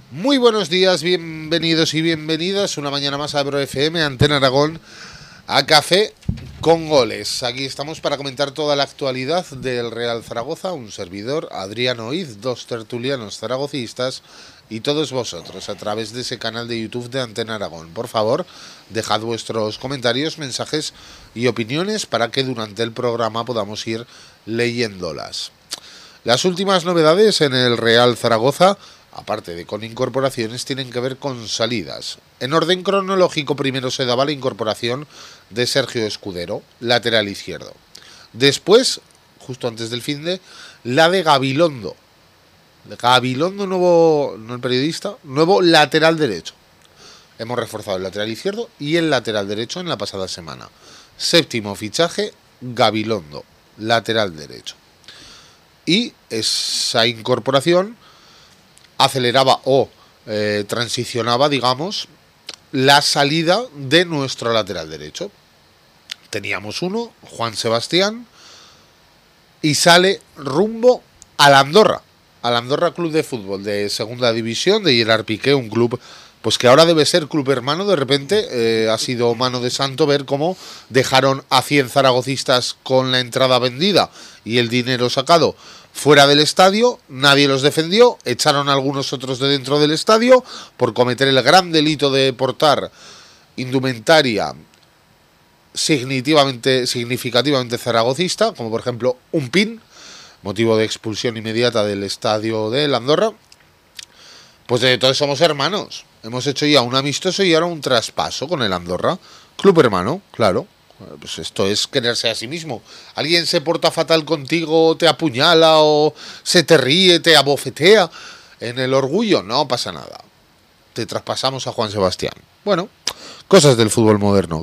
Muy buenos días, bienvenidos y bienvenidas una mañana más a Ebro FM, Antena Aragón, a Café con Goles. Aquí estamos para comentar toda la actualidad del Real Zaragoza, un servidor, Adrián Oiz, dos tertulianos zaragocistas y todos vosotros a través de ese canal de YouTube de Antena Aragón. Por favor, dejad vuestros comentarios, mensajes y opiniones para que durante el programa podamos ir leyéndolas. Las últimas novedades en el Real Zaragoza, aparte de con incorporaciones, tienen que ver con salidas. En orden cronológico, primero se daba la incorporación de Sergio Escudero, lateral izquierdo. Después, justo antes del finde, la de Gabilondo. Gabilondo, nuevo, no el periodista, nuevo lateral derecho. Hemos reforzado el lateral izquierdo y el lateral derecho en la pasada semana. Séptimo fichaje, Gabilondo, lateral derecho. Y esa incorporación aceleraba o transicionaba, digamos, la salida de nuestro lateral derecho. Teníamos uno, Juan Sebastián, y sale rumbo al Andorra Club de Fútbol de segunda división, de Gerard Piqué, un club pues que ahora debe ser club hermano. De repente ha sido mano de santo ver cómo dejaron a 100 zaragocistas con la entrada vendida y el dinero sacado fuera del estadio, nadie los defendió, echaron a algunos otros de dentro del estadio por cometer el gran delito de portar indumentaria significativamente zaragocista, como por ejemplo un pin, motivo de expulsión inmediata del estadio de Andorra. Pues de todos somos hermanos. Hemos hecho ya un amistoso y ahora un traspaso con el Andorra. Club hermano, claro. Pues esto es quererse a sí mismo. Alguien se porta fatal contigo, te apuñala o se te ríe, te abofetea. En el orgullo no pasa nada. Te traspasamos a Juan Sebastián. Bueno, cosas del fútbol moderno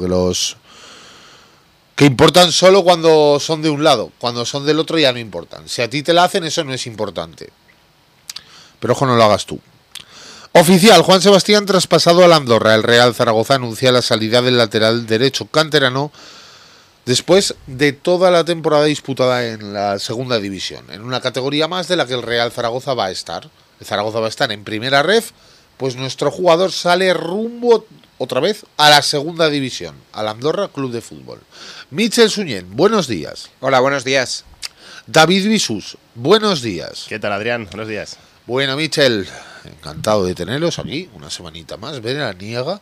que importan solo cuando son de un lado. Cuando son del otro ya no importan. Si a ti te la hacen, eso no es importante. Pero ojo, no lo hagas tú. Oficial, Juan Sebastián traspasado al Andorra. El Real Zaragoza anuncia la salida del lateral derecho canterano después de toda la temporada disputada en la segunda división, en una categoría más de la que el Real Zaragoza va a estar. El Zaragoza va a estar en primera ref, pues nuestro jugador sale rumbo otra vez a la segunda división, al Andorra Club de Fútbol. Michel Suñén, buenos días. Hola, buenos días. David Bisús, buenos días. ¿Qué tal, Adrián? Buenos días. Bueno, Michel, encantado de tenerlos aquí, una semanita más, veraniega.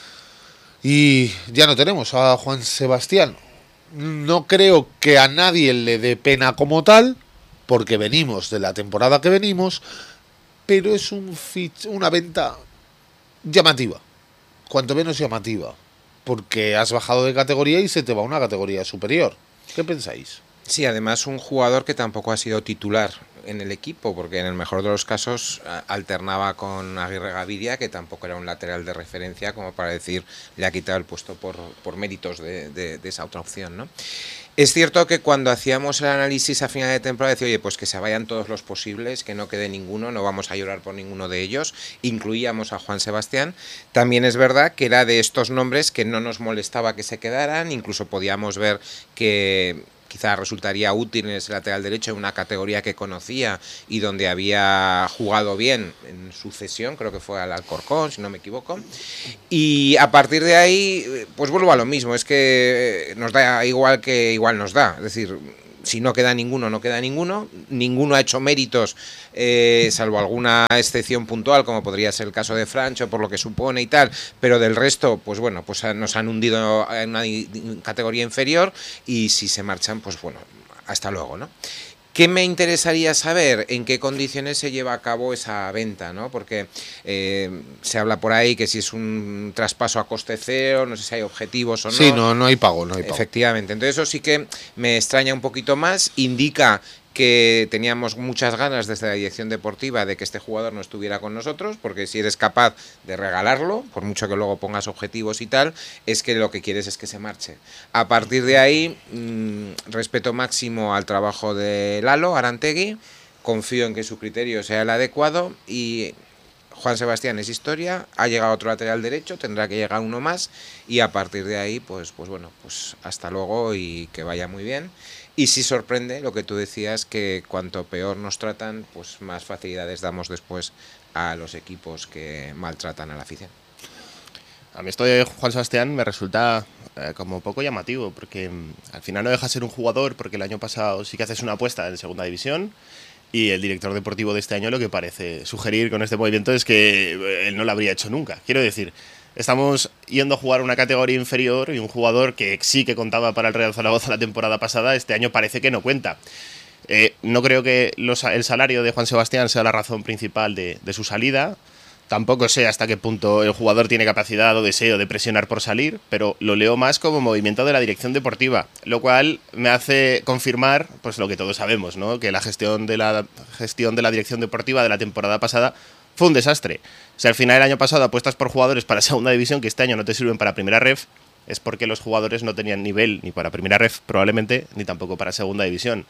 Y ya no tenemos a Juan Sebastián. No creo que a nadie le dé pena como tal, porque venimos de la temporada que venimos, pero es una venta llamativa, cuanto menos llamativa, porque has bajado de categoría y se te va a una categoría superior. ¿Qué pensáis? Sí, además un jugador que tampoco ha sido titular en el equipo, porque en el mejor de los casos alternaba con Aguirre Gaviria, que tampoco era un lateral de referencia como para decir le ha quitado el puesto por méritos de esa otra opción, ¿no? Es cierto que cuando hacíamos el análisis a final de temporada decía, oye, pues que se vayan todos los posibles, que no quede ninguno, no vamos a llorar por ninguno de ellos, incluíamos a Juan Sebastián. También es verdad que era de estos nombres que no nos molestaba que se quedaran, incluso podíamos ver que quizá resultaría útil en ese lateral derecho en una categoría que conocía y donde había jugado bien en su cesión, creo que fue al Alcorcón, si no me equivoco. Y a partir de ahí, pues vuelvo a lo mismo, es que nos da igual que igual nos da, es decir, si no queda ninguno, no queda ninguno. Ninguno ha hecho méritos, salvo alguna excepción puntual, como podría ser el caso de Francho, por lo que supone y tal. Pero del resto, pues bueno, pues nos han hundido en una categoría inferior y si se marchan, pues bueno, hasta luego, ¿no? ¿Qué me interesaría saber? ¿En qué condiciones se lleva a cabo esa venta, ¿no? Porque se habla por ahí que si es un traspaso a coste cero, no sé si hay objetivos o no. Sí, no hay pago, no hay pago. Efectivamente, entonces eso sí que me extraña un poquito más, indica que teníamos muchas ganas desde la dirección deportiva de que este jugador no estuviera con nosotros, porque si eres capaz de regalarlo, por mucho que luego pongas objetivos y tal, es que lo que quieres es que se marche. A partir de ahí, respeto máximo al trabajo de Lalo Arantegui, confío en que su criterio sea el adecuado y Juan Sebastián es historia, ha llegado otro lateral derecho, tendrá que llegar uno más y a partir de ahí, pues bueno, pues hasta luego y que vaya muy bien. Y sí sorprende lo que tú decías, que cuanto peor nos tratan, pues más facilidades damos después a los equipos que maltratan a la afición. A mí esto de Juan Sebastián me resulta como poco llamativo, porque al final no deja de ser un jugador, porque el año pasado sí que haces una apuesta en segunda división, y el director deportivo de este año lo que parece sugerir con este movimiento es que él no lo habría hecho nunca. Quiero decir, estamos yendo a jugar una categoría inferior y un jugador que sí que contaba para el Real Zaragoza la temporada pasada, este año parece que no cuenta. No creo que el salario de Juan Sebastián sea la razón principal de su salida. Tampoco sé hasta qué punto el jugador tiene capacidad o deseo de presionar por salir, pero lo leo más como movimiento de la dirección deportiva, lo cual me hace confirmar pues lo que todos sabemos, ¿no? Que la gestión de la dirección deportiva de la temporada pasada fue un desastre. Si al final el año pasado apuestas por jugadores para segunda división que este año no te sirven para primera ref, es porque los jugadores no tenían nivel ni para primera ref probablemente, ni tampoco para segunda división.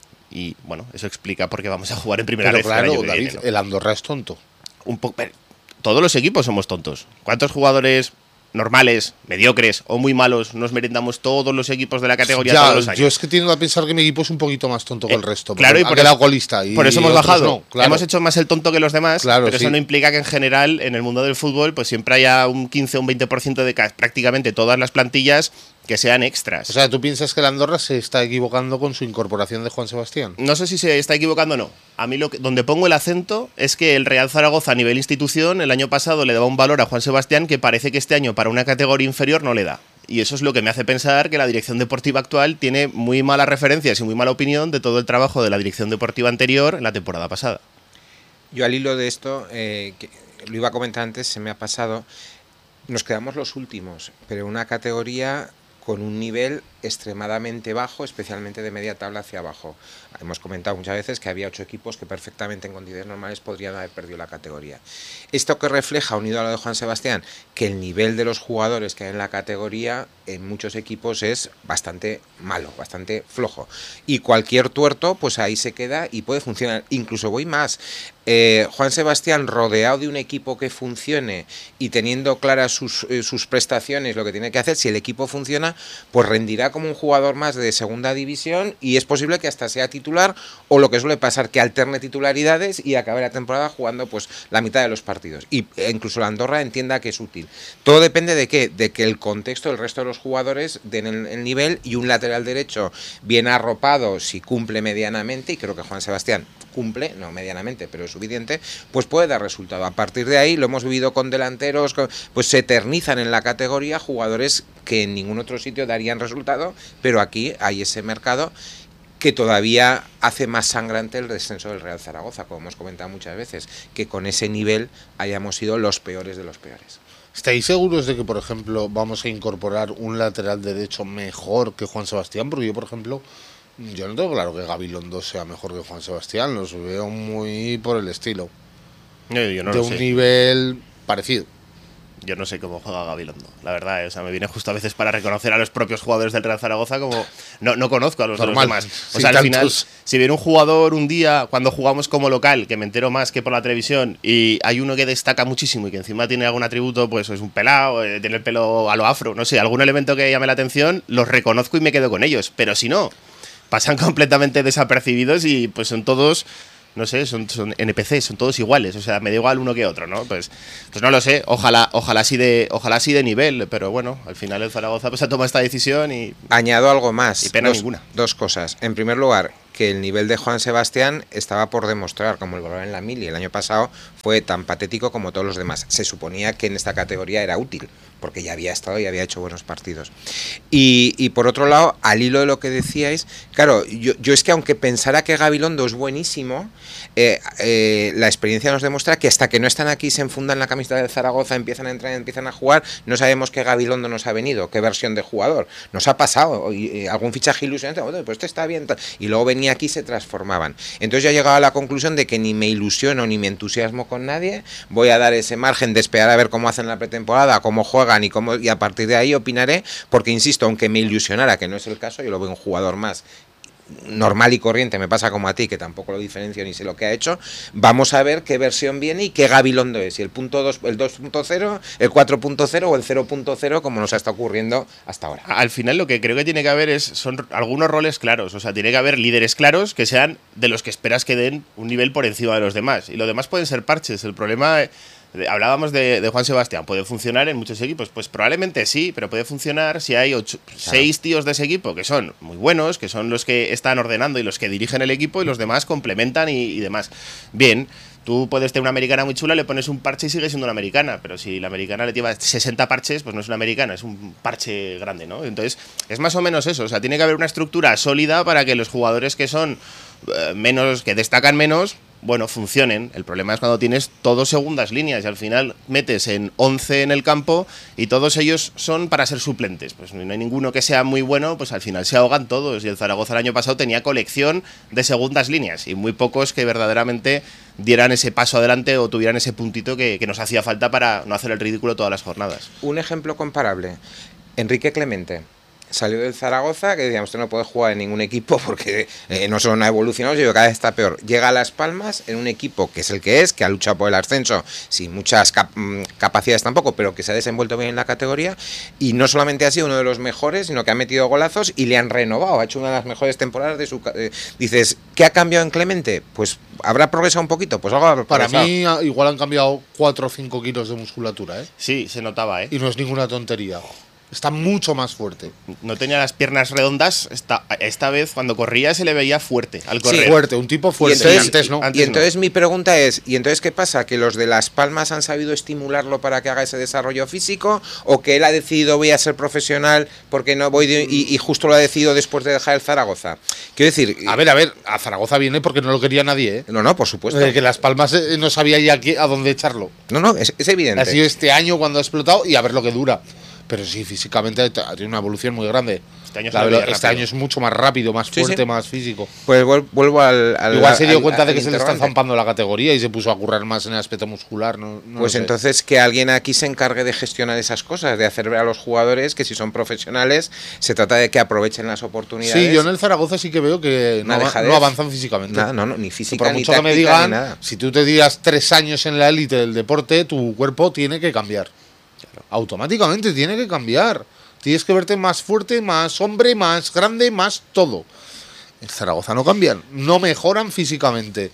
Y bueno, eso explica por qué vamos a jugar en primera ref. Claro, el año que David, viene, ¿no? el Andorra es tonto. Un poco. Todos los equipos somos tontos. ¿Cuántos jugadores normales, mediocres o muy malos nos merendamos todos los equipos de la categoría todos los años? Yo es que tiendo a pensar que mi equipo es un poquito más tonto que el resto. Claro, y por eso, golista. Y por eso hemos otros bajado. No, claro. Hemos hecho más el tonto que los demás, Claro, pero sí. eso no implica que en general en el mundo del fútbol pues siempre haya un 15 o un 20% de prácticamente todas las plantillas que sean extras. O sea, ¿tú piensas que el Andorra se está equivocando con su incorporación de Juan Sebastián? No sé si se está equivocando o no. A mí donde pongo el acento es que el Real Zaragoza a nivel institución el año pasado le daba un valor a Juan Sebastián que parece que este año para una categoría inferior no le da. Y eso es lo que me hace pensar que la dirección deportiva actual tiene muy malas referencias y muy mala opinión de todo el trabajo de la dirección deportiva anterior en la temporada pasada. Yo al hilo de esto, que lo iba a comentar antes, se me ha pasado, nos quedamos los últimos, pero una categoría con un nivel extremadamente bajo, especialmente de media tabla hacia abajo. Hemos comentado muchas veces que había 8 equipos que perfectamente en condiciones normales podrían haber perdido la categoría. Esto que refleja, unido a lo de Juan Sebastián, que el nivel de los jugadores que hay en la categoría en muchos equipos es bastante malo, bastante flojo. Y cualquier tuerto, pues ahí se queda y puede funcionar. Incluso voy más. Juan Sebastián, rodeado de un equipo que funcione y teniendo claras sus prestaciones, lo que tiene que hacer, si el equipo funciona, pues rendirá como un jugador más de segunda división y es posible que hasta sea titular o lo que suele pasar, que alterne titularidades y acabe la temporada jugando pues la mitad de los partidos. Y incluso la Andorra entienda que es útil. Todo depende de qué, de que el contexto del resto de los jugadores den el nivel y un lateral derecho bien arropado, si cumple medianamente, y creo que Juan Sebastián cumple, no medianamente, pero es suficiente, pues puede dar resultado. A partir de ahí, lo hemos vivido con delanteros, pues se eternizan en la categoría jugadores que en ningún otro sitio darían resultado, pero aquí hay ese mercado que todavía hace más sangrante el descenso del Real Zaragoza, como hemos comentado muchas veces, que con ese nivel hayamos sido los peores de los peores. ¿Estáis seguros de que, por ejemplo, vamos a incorporar un lateral derecho mejor que Juan Sebastián? Porque yo, por ejemplo, yo no tengo claro que Gabilondo sea mejor que Juan Sebastián, los veo muy por el estilo. Yo no de lo un sé. nivel parecido. Yo no sé cómo juega Gabilondo, la verdad. O sea, me viene justo a veces para reconocer a los propios jugadores del Real Zaragoza como no conozco a los Normal, demás. O sin sea, al final, tantos. si viene un jugador un día cuando jugamos como local, que me entero más que por la televisión, y hay uno que destaca muchísimo y que encima tiene algún atributo, pues es un pelado, tiene el pelo a lo afro, no sé, algún elemento que llame la atención, los reconozco y me quedo con ellos. Pero si no, pasan completamente desapercibidos y pues son todos... No sé, son NPC, son todos iguales, o sea, me da igual uno que otro, ¿no? Pues no lo sé, ojalá sí de nivel, pero bueno, al final el Zaragoza pues ha tomado esta decisión y... Añado algo más, Y pena ninguna. Dos cosas. En primer lugar, que el nivel de Juan Sebastián estaba por demostrar, como el valor en la mili el año pasado fue tan patético como todos los demás. Se suponía que en esta categoría era útil, porque ya había estado y había hecho buenos partidos. Y por otro lado, al hilo de lo que decíais, claro, yo es que aunque pensara que Gabilondo es buenísimo, la experiencia nos demuestra que hasta que no están aquí, se enfundan la camiseta del Zaragoza, empiezan a entrar, empiezan a jugar, no sabemos qué Gabilondo nos ha venido, qué versión de jugador. Nos ha pasado, algún fichaje ilusionante, pues este está bien, y luego venía aquí y se transformaban. Entonces yo he llegado a la conclusión de que ni me ilusiono ni me entusiasmo con nadie, voy a dar ese margen de esperar a ver cómo hacen la pretemporada, cómo juegan y a partir de ahí opinaré, porque insisto, aunque me ilusionara, que no es el caso, yo lo veo un jugador más normal y corriente, me pasa como a ti, que tampoco lo diferencio ni sé lo que ha hecho, vamos a ver qué versión viene y qué Gabilondo es, si el punto 2, el 2.0, el 4.0 o el 0.0, como nos está ocurriendo hasta ahora. Al final lo que creo que tiene que haber son algunos roles claros, o sea, tiene que haber líderes claros que sean de los que esperas que den un nivel por encima de los demás, y lo demás pueden ser parches. El problema... Hablábamos de Juan Sebastián, ¿puede funcionar en muchos equipos? Pues probablemente sí, pero puede funcionar si hay 6 tíos de ese equipo que son muy buenos, que son los que están ordenando y los que dirigen el equipo, y los demás complementan y demás. Bien, tú puedes tener una americana muy chula, le pones un parche y sigue siendo una americana, pero si la americana le lleva 60 parches, pues no es una americana, es un parche grande, ¿no? Entonces, es más o menos eso, o sea, tiene que haber una estructura sólida para que los jugadores que son menos, que destacan menos, bueno, funcionen. El problema es cuando tienes todos segundas líneas y al final metes en 11 en el campo y todos ellos son para ser suplentes. Pues no hay ninguno que sea muy bueno, pues al final se ahogan todos. Y el Zaragoza el año pasado tenía colección de segundas líneas y muy pocos que verdaderamente dieran ese paso adelante o tuvieran ese puntito que nos hacía falta para no hacer el ridículo todas las jornadas. Un ejemplo comparable, Enrique Clemente. Salió del Zaragoza, que decíamos, usted no puede jugar en ningún equipo porque no solo ha evolucionado, sino que cada vez está peor. Llega a Las Palmas en un equipo que es el que es, que ha luchado por el ascenso, sin muchas capacidades tampoco, pero que se ha desenvuelto bien en la categoría, y no solamente ha sido uno de los mejores, sino que ha metido golazos y le han renovado, ha hecho una de las mejores temporadas de su... dices, ¿qué ha cambiado en Clemente? Pues habrá progresado un poquito, pues algo habrá Para progresado. mí igual han cambiado 4 o 5 kilos de musculatura, ¿eh? Sí, se notaba, ¿eh? Y no es ninguna tontería. Está mucho más fuerte. No tenía las piernas redondas, esta vez cuando corría se le veía fuerte al correr. Sí, Fuerte, un tipo fuerte. Y entonces, antes no. antes y entonces mi pregunta es, ¿y entonces qué pasa? ¿Que los de Las Palmas han sabido estimularlo para que haga ese desarrollo físico? ¿O que él ha decidido voy a ser profesional porque no voy y justo lo ha decidido después de dejar el Zaragoza? Quiero decir... A ver, a Zaragoza viene porque no lo quería nadie, ¿eh? No, por supuesto. Que Las Palmas no sabía ya a dónde echarlo. No, es evidente. Ha sido este año cuando ha explotado y a ver lo que dura. Pero sí, físicamente ha tenido una evolución muy grande. Este año es mucho más rápido, más fuerte, sí. más físico. Pues vuelvo al Igual se dio cuenta de que se le está interrogante. zampando la categoría y se puso a currar más en el aspecto muscular. No Pues lo sé. entonces que alguien aquí se encargue de gestionar esas cosas, de hacer ver a los jugadores que si son profesionales se trata de que aprovechen las oportunidades. Sí, yo en el Zaragoza sí que veo que no avanzan físicamente. Nada, no, ni física Por ni mucho táctica que me digan, ni nada. si tú te tiras 3 años en la élite del deporte, tu cuerpo tiene que cambiar. Automáticamente tiene que cambiar. Tienes que verte más fuerte, más hombre, más grande, más todo. En Zaragoza no cambian, no mejoran físicamente.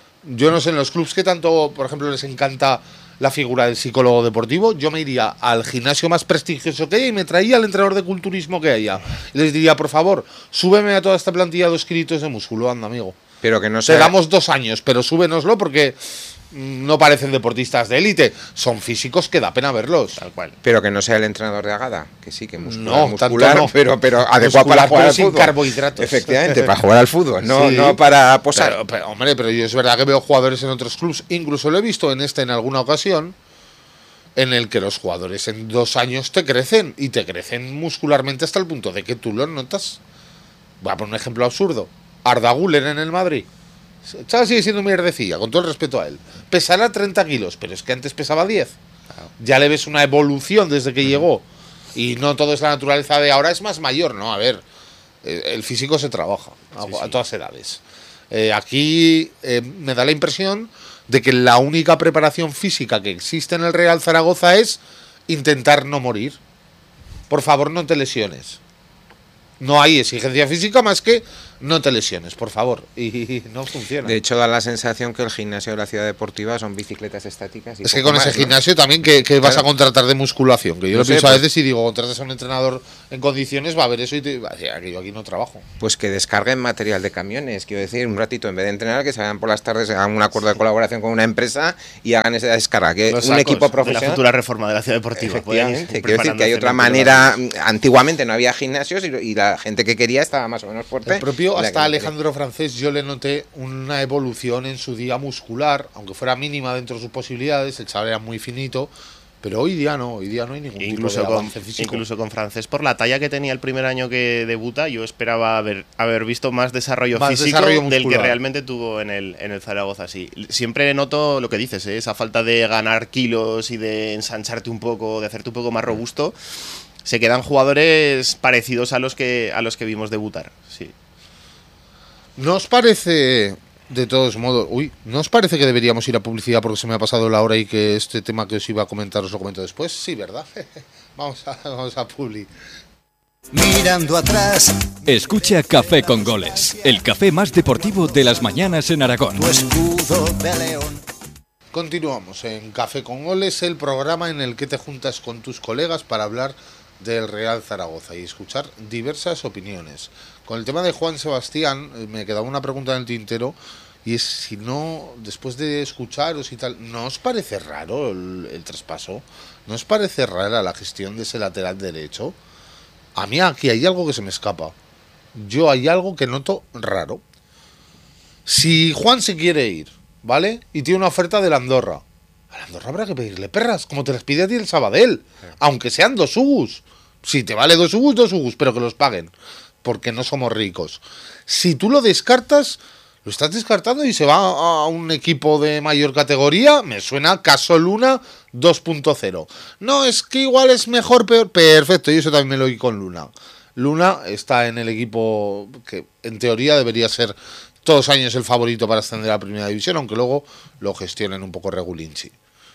Yo no sé, en los clubs que tanto, por ejemplo, les encanta la figura del psicólogo deportivo, yo me iría al gimnasio más prestigioso que haya y me traía al entrenador de culturismo que haya. Y les diría, por favor, súbeme a toda esta plantilla 2 kilitos de músculo, anda, amigo. Pero que no Te sea... damos 2 años, pero súbenoslo porque no parecen deportistas de élite. Son físicos que da pena verlos. Tal cual. Pero que no sea el entrenador de Agada, que sí, que No, muscular, tanto no. pero adecuado Muscular, para jugar pero al sin fútbol. carbohidratos. Efectivamente, para jugar al fútbol, no, Sí. no para posar. Pero yo es verdad que veo jugadores en otros clubs, incluso lo he visto en alguna ocasión, en el que los jugadores en 2 años te crecen, y te crecen muscularmente hasta el punto de que tú lo notas. Voy a poner un ejemplo absurdo. Arda Güler en el Madrid. El chaval sigue siendo mierdecilla, con todo el respeto a él. Pesará 30 kilos, pero es que antes pesaba 10. Ya le ves una evolución desde que llegó. Y no todo es la naturaleza de ahora, es más mayor, ¿no? A ver, el físico se trabaja a todas edades. Aquí me da la impresión de que la única preparación física que existe en el Real Zaragoza es intentar no morir. Por favor, no te lesiones. No hay exigencia física más que no te lesiones, por favor. Y no funciona. De hecho, da la sensación que el gimnasio de la ciudad deportiva son bicicletas estáticas. Y es que poco con ese más, ¿no? gimnasio también que vas Claro. a contratar de musculación. Que yo No lo sé, pienso a pues- veces y digo, contratas a un entrenador en condiciones, va a ver eso y te va a decir, que yo aquí no trabajo. Pues que descarguen material de camiones, quiero decir, un ratito, en vez de entrenar, que se vayan por las tardes, hagan un acuerdo de colaboración con una empresa y hagan esa descarga. Que Los un sacos equipo de la profesional... futura reforma de la ciudad deportiva. Efectivamente, quiero decir que hay otra manera. Antiguamente no había gimnasios y la gente que quería estaba más o menos fuerte. El propio, y la que hasta no Alejandro Francés, yo le noté una evolución en su día muscular, aunque fuera mínima dentro de sus posibilidades. El chaval era muy finito, pero hoy día no hay ningún Incluso tipo de con, avance físico. incluso con Francés, por la talla que tenía el primer año que debuta, yo esperaba haber visto más desarrollo Más físico desarrollo del que muscular. realmente tuvo en el Zaragoza. Sí. Siempre noto lo que dices, esa falta de ganar kilos y de ensancharte un poco, de hacerte un poco más robusto. Se quedan jugadores parecidos a los que vimos debutar. Sí. ¿No os parece, de todos modos, ¿no os parece que deberíamos ir a publicidad porque se me ha pasado la hora y que este tema que os iba a comentar os lo comento después? Sí, ¿verdad? vamos a publi. Mirando atrás. Escucha Café con Goles, el café más deportivo de las mañanas en Aragón. Tu escudo de león. Continuamos en Café con Goles, el programa en el que te juntas con tus colegas para hablar del Real Zaragoza y escuchar diversas opiniones. Con el tema de Juan Sebastián me quedaba una pregunta en el tintero, y es si no, después de escucharos y tal, ¿no os parece raro el traspaso? ¿No os parece rara la gestión de ese lateral derecho? A mí aquí hay algo que se me escapa. Yo hay algo que noto raro. Si Juan se quiere ir, ¿vale? Y tiene una oferta del Andorra. A la Andorra habrá que pedirle perras, como te las pide a ti el Sabadell. Aunque sean 2 ugus. Si te vale 2 ugus, pero que los paguen. Porque no somos ricos. Si tú lo descartas, lo estás descartando y se va a un equipo de mayor categoría. Me suena Caso Luna 2.0. No, es que igual es mejor, peor. Perfecto, y eso también me lo oí con Luna. Luna está en el equipo que en teoría debería ser todos años el favorito para ascender a la primera división, aunque luego lo gestionen un poco regulinchi.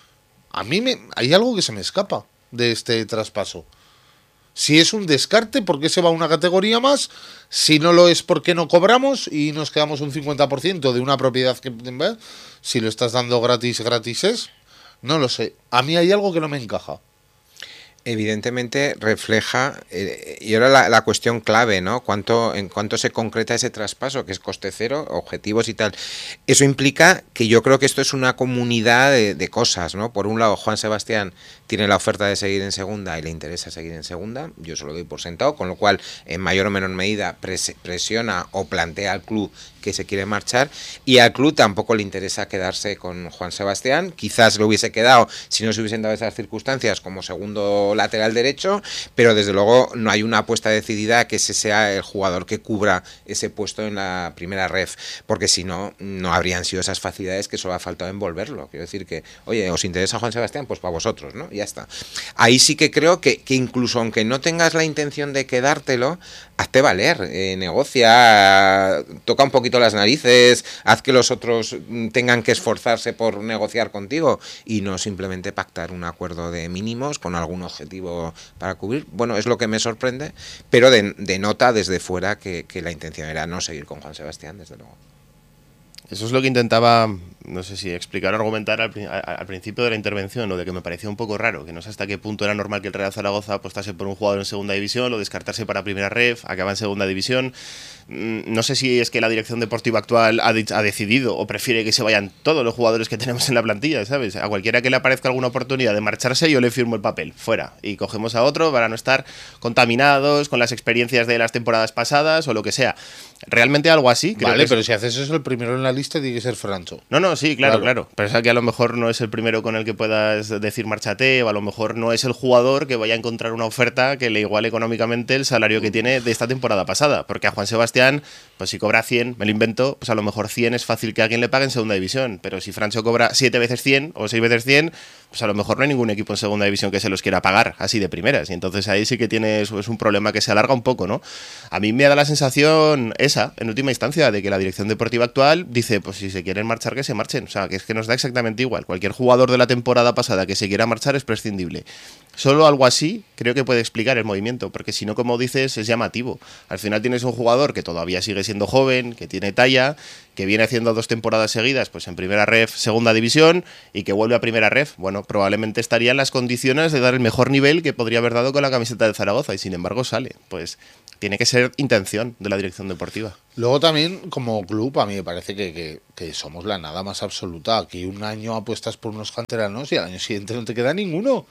A mí hay algo que se me escapa de este traspaso. Si es un descarte, ¿por qué se va a una categoría más? Si no lo es, ¿por qué no cobramos y nos quedamos un 50% de una propiedad que, si lo estás dando gratis es? No lo sé. A mí hay algo que no me encaja. Evidentemente refleja, y ahora la cuestión clave, ¿no? En cuánto se concreta ese traspaso, que es coste cero, objetivos y tal. Eso implica que yo creo que esto es una comunidad de cosas, ¿no? Por un lado, Juan Sebastián tiene la oferta de seguir en segunda y le interesa seguir en segunda, yo se lo doy por sentado, con lo cual en mayor o menor medida presiona o plantea al club que se quiere marchar, y al club tampoco le interesa quedarse con Juan Sebastián. Quizás lo hubiese quedado si no se hubiesen dado esas circunstancias como segundo lateral derecho, pero desde luego no hay una apuesta decidida a que ese sea el jugador que cubra ese puesto en la primera ref, porque si no, no habrían sido esas facilidades que solo ha faltado envolverlo. Quiero decir que, oye, ¿os interesa Juan Sebastián? Pues para vosotros, ¿no? Ya está. Ahí sí que creo que incluso aunque no tengas la intención de quedártelo, hazte valer, negocia, toca un poquito las narices, haz que los otros tengan que esforzarse por negociar contigo y no simplemente pactar un acuerdo de mínimos con algún objetivo para cubrir. Bueno, es lo que me sorprende, pero denota desde fuera que la intención era no seguir con Juan Sebastián, desde luego. Eso es lo que intentaba, no sé si explicar o argumentar al principio de la intervención, lo de que me parecía un poco raro, que no sé hasta qué punto era normal que el Real Zaragoza apostase por un jugador en segunda división, lo descartase para primera ref, acaba en segunda división. No sé si es que la dirección deportiva actual ha decidido o prefiere que se vayan todos los jugadores que tenemos en la plantilla, ¿sabes? A cualquiera que le aparezca alguna oportunidad de marcharse, yo le firmo el papel, fuera, y cogemos a otro para no estar contaminados con las experiencias de las temporadas pasadas o lo que sea. Realmente algo así. Vale, pero si haces eso, el primero en la lista tiene que ser Francho. No, sí, claro. Pero es que a lo mejor no es el primero con el que puedas decir márchate, o a lo mejor no es el jugador que vaya a encontrar una oferta que le iguale económicamente el salario que tiene de esta temporada pasada. Porque a Juan Sebastián, pues si cobra 100, me lo invento, pues a lo mejor 100 es fácil que alguien le pague en segunda división. Pero si Francho cobra 7 veces 100 o 6 veces 100, pues a lo mejor no hay ningún equipo en segunda división que se los quiera pagar así de primeras. Y entonces ahí sí que tienes es un problema que se alarga un poco, ¿no? A mí me da la sensación esa, en última instancia, de que la dirección deportiva actual dice, pues si se quieren marchar, que se marchen. O sea, que es que nos da exactamente igual. Cualquier jugador de la temporada pasada que se quiera marchar es prescindible. Solo algo así creo que puede explicar el movimiento, porque si no, como dices, es llamativo. Al final tienes un jugador que todavía sigue siendo joven, que tiene talla, que viene haciendo 2 temporadas seguidas pues en primera ref, segunda división, y que vuelve a primera ref. Bueno, probablemente estaría en las condiciones de dar el mejor nivel que podría haber dado con la camiseta del Zaragoza, y sin embargo sale. Pues tiene que ser intención de la dirección deportiva. Luego también, como club, a mí me parece que somos la nada más absoluta. Aquí un año apuestas por unos canteranos y al año siguiente no te queda ninguno.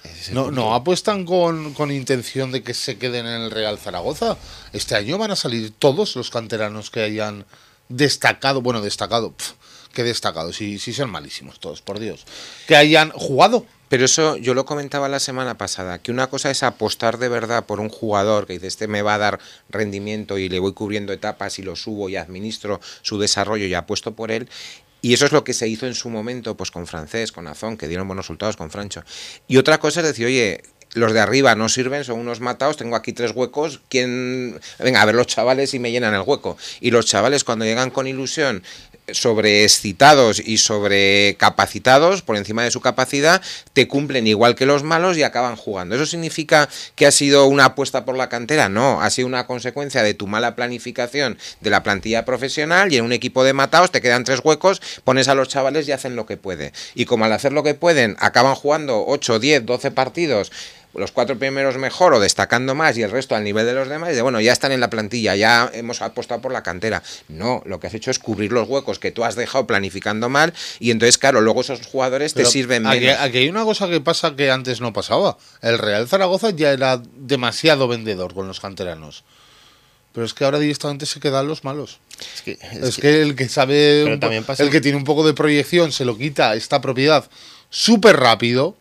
No apuestan con intención de que se queden en el Real Zaragoza. Este año van a salir todos los canteranos que hayan destacado. Bueno, destacado, qué destacado, si son malísimos todos, por Dios. Que hayan jugado. Pero eso yo lo comentaba la semana pasada, que una cosa es apostar de verdad por un jugador que dice, este me va a dar rendimiento y le voy cubriendo etapas y lo subo y administro su desarrollo y apuesto por él. Y eso es lo que se hizo en su momento pues con Francés, con Azón, que dieron buenos resultados con Francho. Y otra cosa es decir, oye, los de arriba no sirven, son unos matados, tengo aquí 3 huecos, ¿quién? Venga, a ver los chavales y me llenan el hueco. Y los chavales cuando llegan con ilusión, sobreexcitados y sobrecapacitados por encima de su capacidad, te cumplen igual que los malos y acaban jugando. ¿Eso significa que ha sido una apuesta por la cantera? No, ha sido una consecuencia de tu mala planificación de la plantilla profesional, y en un equipo de mataos te quedan 3 huecos, pones a los chavales y hacen lo que pueden. Y como al hacer lo que pueden acaban jugando 8, 10, 12 partidos, los 4 primeros mejor o destacando más y el resto al nivel de los demás, y de bueno, ya están en la plantilla, ya hemos apostado por la cantera. No, lo que has hecho es cubrir los huecos que tú has dejado planificando mal, y entonces, claro, luego esos jugadores te sirven menos. Aquí hay una cosa que pasa que antes no pasaba. El Real Zaragoza ya era demasiado vendedor con los canteranos. Pero es que ahora directamente se quedan los malos. Es que el que sabe, el que tiene un poco de proyección, se lo quita esta propiedad súper rápido,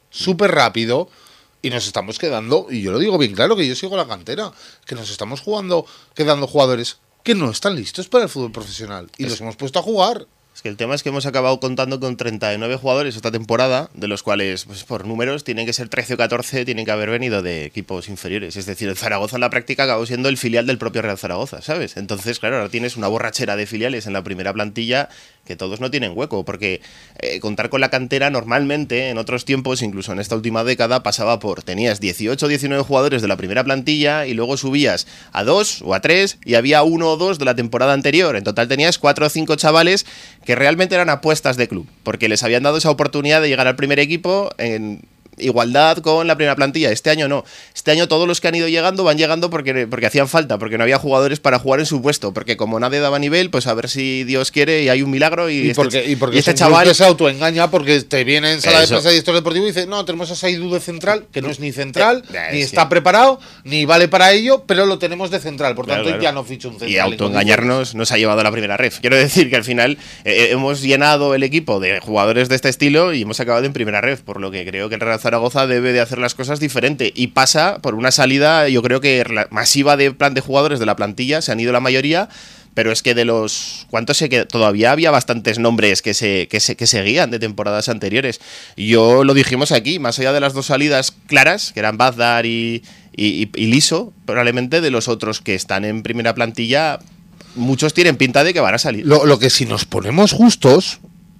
y nos estamos quedando, y yo lo digo bien claro, que yo sigo la cantera, que nos estamos quedando jugadores que no están listos para el fútbol profesional, y los hemos puesto a jugar. Es que el tema es que hemos acabado contando con 39 jugadores esta temporada, de los cuales, pues por números, tienen que ser 13 o 14, tienen que haber venido de equipos inferiores. Es decir, el Zaragoza en la práctica acabó siendo el filial del propio Real Zaragoza, ¿sabes? Entonces, claro, ahora tienes una borrachera de filiales en la primera plantilla que todos no tienen hueco, porque contar con la cantera normalmente, en otros tiempos, incluso en esta última década, pasaba por, tenías 18 o 19 jugadores de la primera plantilla y luego subías a 2 o a 3 y había 1 o 2 de la temporada anterior. En total tenías 4 o 5 chavales que realmente eran apuestas de club, porque les habían dado esa oportunidad de llegar al primer equipo en igualdad con la primera plantilla. Este año no. Este año todos los que han ido llegando van llegando porque hacían falta, porque no había jugadores para jugar en su puesto, porque como nadie daba nivel, pues a ver si Dios quiere y hay un milagro y porque este chaval se autoengaña, porque te viene en sala de prensa y director deportivo y dice, no, tenemos a Saidu de central, que no es ni central, ni está preparado, ni vale para ello, pero lo tenemos de central, por tanto ya no ficho un central. Y autoengañarnos nos ha llevado a la primera ref. Quiero decir que al final hemos llenado el equipo de jugadores de este estilo y hemos acabado en primera ref, por lo que creo que el Real Zaragoza debe de hacer las cosas diferente, y pasa por una salida, yo creo que masiva de jugadores de la plantilla. Se han ido la mayoría, pero es que de los ¿cuántos se quedan? Todavía había bastantes nombres que seguían de temporadas anteriores. Yo lo dijimos aquí, más allá de las 2 salidas claras, que eran Bazdar y Liso, probablemente de los otros que están en primera plantilla, muchos tienen pinta de que van a salir. Lo que si nos ponemos justos,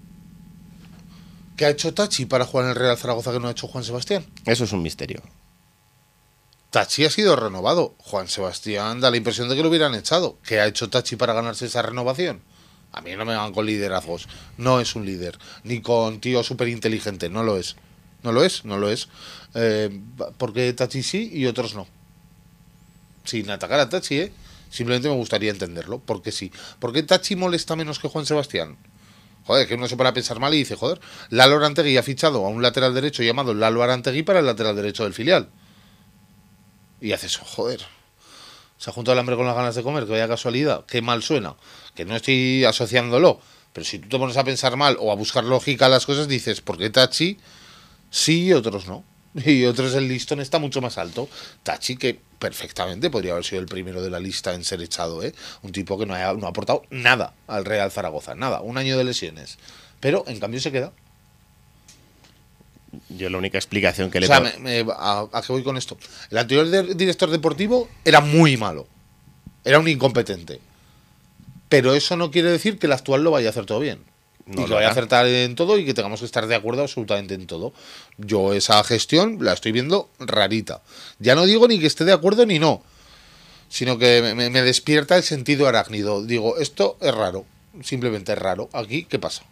¿qué ha hecho Tachi para jugar en el Real Zaragoza que no ha hecho Juan Sebastián? Eso es un misterio. Tachi ha sido renovado. Juan Sebastián da la impresión de que lo hubieran echado. ¿Qué ha hecho Tachi para ganarse esa renovación? A mí no me van con liderazgos. No es un líder. Ni con tío súper inteligente. No lo es. No lo es. Porque Tachi sí y otros no. Sin atacar a Tachi, simplemente me gustaría entenderlo. Porque sí. ¿Por qué Tachi molesta menos que Juan Sebastián? Joder, que uno se para a pensar mal y dice, joder, Lalo Arantegui ha fichado a un lateral derecho llamado Lalo Arantegui para el lateral derecho del filial. Y haces, joder, se ha juntado el hambre con las ganas de comer, que vaya casualidad, qué mal suena, que no estoy asociándolo, pero si tú te pones a pensar mal o a buscar lógica a las cosas, dices, ¿por qué Tachi sí y otros no? Y otros el listón está mucho más alto. Tachi, que perfectamente podría haber sido el primero de la lista en ser echado, un tipo que no ha aportado nada al Real Zaragoza, nada, 1 año de lesiones, pero en cambio se queda. Yo la única explicación que le doy... ¿A qué voy con esto? El anterior director deportivo era muy malo, era un incompetente, pero eso no quiere decir que el actual lo vaya a hacer todo bien. No, y que vaya a acertar en todo y que tengamos que estar de acuerdo absolutamente en todo. Yo esa gestión la estoy viendo rarita. Ya no digo ni que esté de acuerdo ni no, sino que me despierta el sentido arácnido. Digo, esto es raro, simplemente es raro. Aquí, ¿qué pasa?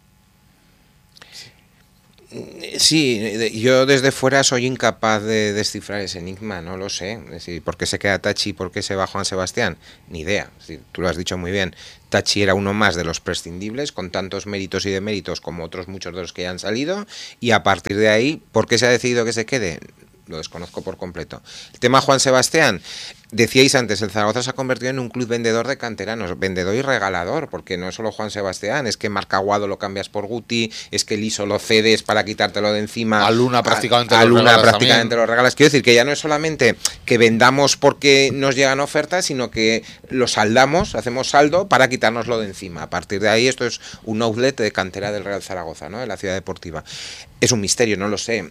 Sí, yo desde fuera soy incapaz de descifrar ese enigma, no lo sé. Es decir, ¿por qué se queda Tachi y por qué se va Juan Sebastián? Ni idea. Es decir, tú lo has dicho muy bien. Tachi era uno más de los prescindibles, con tantos méritos y deméritos como otros muchos de los que ya han salido, y a partir de ahí, ¿por qué se ha decidido que se quede? Lo desconozco por completo. El tema Juan Sebastián, decíais antes, el Zaragoza se ha convertido en un club vendedor de canteranos, vendedor y regalador, porque no es solo Juan Sebastián, es que Marc Aguado lo cambias por Guti, es que Liso lo cedes para quitártelo de encima. A Luna prácticamente lo regalas. Quiero decir que ya no es solamente que vendamos porque nos llegan ofertas, sino que lo saldamos, hacemos saldo para quitárnoslo de encima. A partir de ahí esto es un outlet de cantera del Real Zaragoza, ¿no? De la ciudad deportiva. Es un misterio, no lo sé.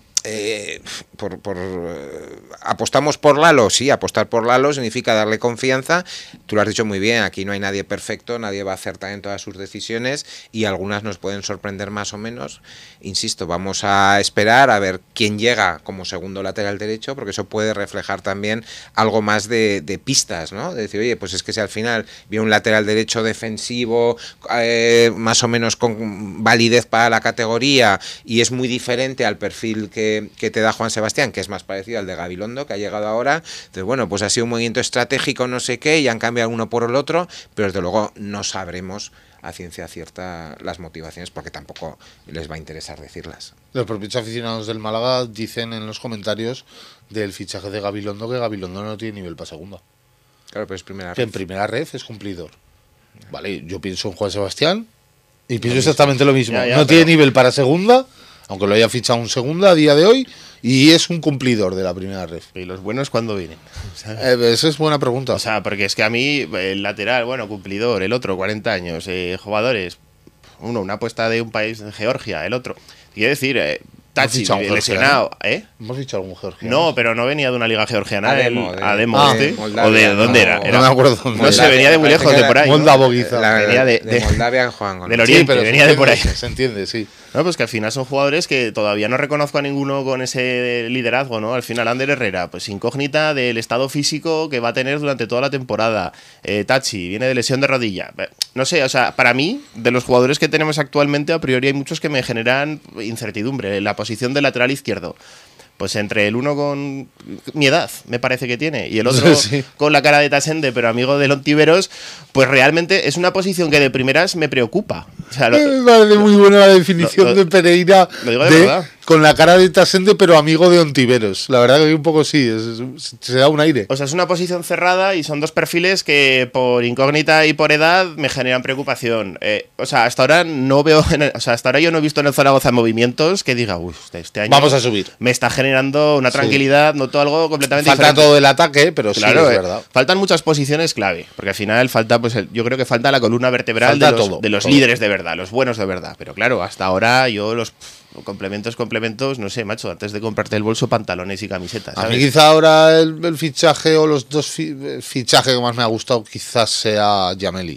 ¿Apostamos por Lalo? Sí, apostar por Lalo significa darle confianza. Tú lo has dicho muy bien, aquí no hay nadie perfecto, nadie va a acertar en todas sus decisiones y algunas nos pueden sorprender más o menos. Insisto, vamos a esperar a ver quién llega como segundo lateral derecho, porque eso puede reflejar también algo más de pistas, ¿no? De decir, oye, pues es que si al final viene un lateral derecho defensivo, más o menos con validez para la categoría y es muy diferente al perfil que te da Juan Sebastián, que es más parecido al de Gabilondo, que ha llegado ahora. Entonces, bueno, pues ha sido un movimiento estratégico, no sé qué, y han cambiado uno por el otro, pero desde luego no sabremos a ciencia cierta las motivaciones, porque tampoco les va a interesar decirlas. Los propios aficionados del Málaga dicen en los comentarios del fichaje de Gabilondo que Gabilondo no tiene nivel para segunda. Claro, pero es primera Que red. en primera red es cumplidor. Vale, yo pienso en Juan Sebastián y pienso exactamente lo mismo. No tiene nivel para segunda, aunque lo haya fichado un segunda a día de hoy, y es un cumplidor de la primera red. ¿Y los buenos cuándo vienen? Esa es buena pregunta. O sea, porque es que a mí, el lateral, bueno, cumplidor, el otro, 40 años, jugadores, uno, una apuesta de un país, de Georgia, el otro. Quiero decir, Tachi, lesionado, ¿eh? ¿Hemos fichado algún georgiano? No, pero no venía de una liga georgiana. Ademo, ¿O de dónde era? No me acuerdo. No sé, venía de muy lejos, de por ahí. Moldavo, quizá. Venía de Moldavia, Juan. Del Oriente, pero venía de por ahí. Se entiende, sí. No, pues que al final son jugadores que todavía no reconozco a ninguno con ese liderazgo, ¿no? Al final Ander Herrera, pues incógnita del estado físico que va a tener durante toda la temporada. Tachi, viene de lesión de rodilla. No sé, o sea, para mí, de los jugadores que tenemos actualmente, a priori hay muchos que me generan incertidumbre. La posición de lateral izquierdo. Pues entre el uno con mi edad, me parece que tiene, y el otro sí, con la cara de Tasende, pero amigo de Ontiveros, pues realmente es una posición que de primeras me preocupa. O sea, me parece muy buena la definición de Pereira. Lo digo de verdad. Con la cara de Tasende, pero amigo de Ontiveros. La verdad que un poco sí, se da un aire. O sea, es una posición cerrada y son dos perfiles que por incógnita y por edad me generan preocupación. O sea, hasta ahora no veo, hasta ahora yo no he visto en el Zaragoza movimientos que diga, uy, este año vamos a subir. Me está generando una tranquilidad, noto algo completamente diferente. Falta todo el ataque, pero claro, sí, es verdad. Faltan muchas posiciones clave, porque al final falta, pues yo creo que falta la columna vertebral de los líderes de verdad, los buenos de verdad. Pero claro, hasta ahora yo los complementos, no sé, macho, antes de comprarte el bolso, pantalones y camisetas, ¿sabes? A mí quizá ahora el fichaje o los dos fichajes que más me ha gustado quizás sea Yameli.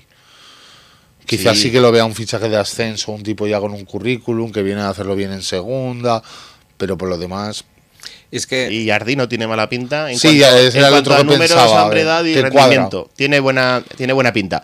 Quizás sí que lo vea un fichaje de ascenso, un tipo ya con un currículum que viene a hacerlo bien en segunda, pero por lo demás... Es que y Jardín no tiene mala pinta en sí, cuanto, era el otro a que números, pensaba, hombredad y rendimiento. Tiene buena pinta.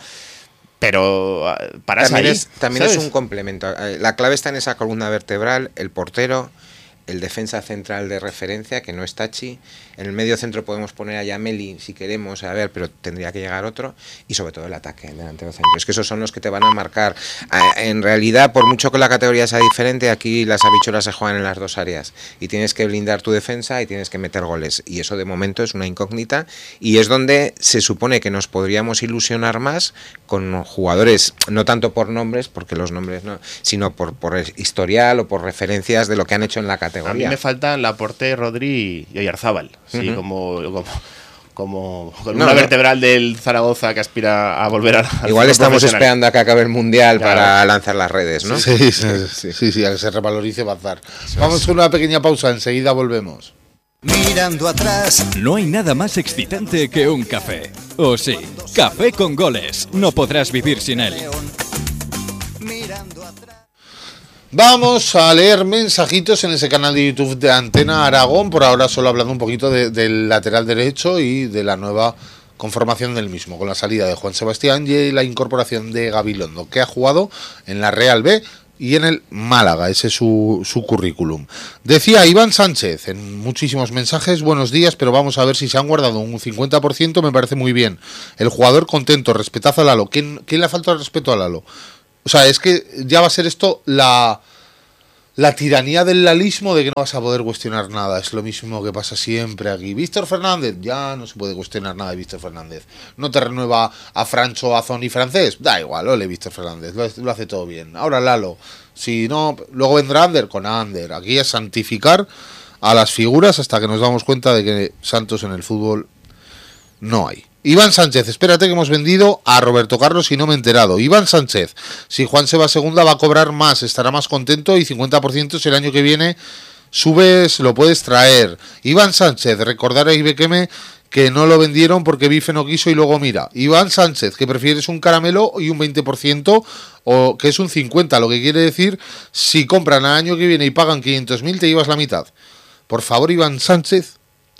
Pero para también es un complemento. La clave está en esa columna vertebral, el portero, el defensa central de referencia, que no es Tachi. En el medio centro podemos poner a Yameli si queremos, a ver, pero tendría que llegar otro. Y sobre todo el ataque, el delantero centro. Es que esos son los que te van a marcar. En realidad, por mucho que la categoría sea diferente, aquí las habichuelas se juegan en las dos áreas. Y tienes que blindar tu defensa y tienes que meter goles. Y eso de momento es una incógnita. Y es donde se supone que nos podríamos ilusionar más con jugadores, no tanto por nombres, porque los nombres no, sino por historial o por referencias de lo que han hecho en la categoría. A mí me faltan Laporte, Rodri y Oyarzábal. Sí, como con una vertebral del Zaragoza que aspira a volver a igual estamos esperando a que acabe el Mundial para lanzar las redes, ¿no? Sí, a que se revalorice Bazar. Vamos a una pequeña pausa, enseguida volvemos. Mirando atrás. No hay nada más excitante que un café. ¿O sí? Café con goles. No podrás vivir sin él. Mirando atrás. Vamos a leer mensajitos en ese canal de YouTube de Antena Aragón, por ahora solo hablando un poquito del lateral derecho y de la nueva conformación del mismo, con la salida de Juan Sebastián y la incorporación de Gabilondo, que ha jugado en la Real B y en el Málaga, ese es su currículum. Decía Iván Sánchez en muchísimos mensajes, buenos días, pero vamos a ver si se han guardado un 50%, me parece muy bien. El jugador contento, respetazo a Lalo. ¿Quién le ha faltado el respeto a Lalo? O sea, es que ya va a ser esto la tiranía del lalismo de que no vas a poder cuestionar nada. Es lo mismo que pasa siempre aquí. Víctor Fernández, ya no se puede cuestionar nada de Víctor Fernández. No te renueva a Francho, a Zoni francés, da igual, ole Víctor Fernández, lo hace todo bien. Ahora Lalo, si no, luego vendrá Ander con Ander. Aquí es santificar a las figuras hasta que nos damos cuenta de que santos en el fútbol no hay. Iván Sánchez, espérate que hemos vendido a Roberto Carlos y no me he enterado. Iván Sánchez, si Juan se va segunda va a cobrar más, estará más contento y 50% si el año que viene subes, lo puedes traer. Iván Sánchez, recordar a Ibequeme que no lo vendieron porque Bife no quiso y luego mira. Iván Sánchez, que prefieres un caramelo y un 20% o que es un 50%, lo que quiere decir si compran al año que viene y pagan 500.000 te llevas la mitad. Por favor, Iván Sánchez,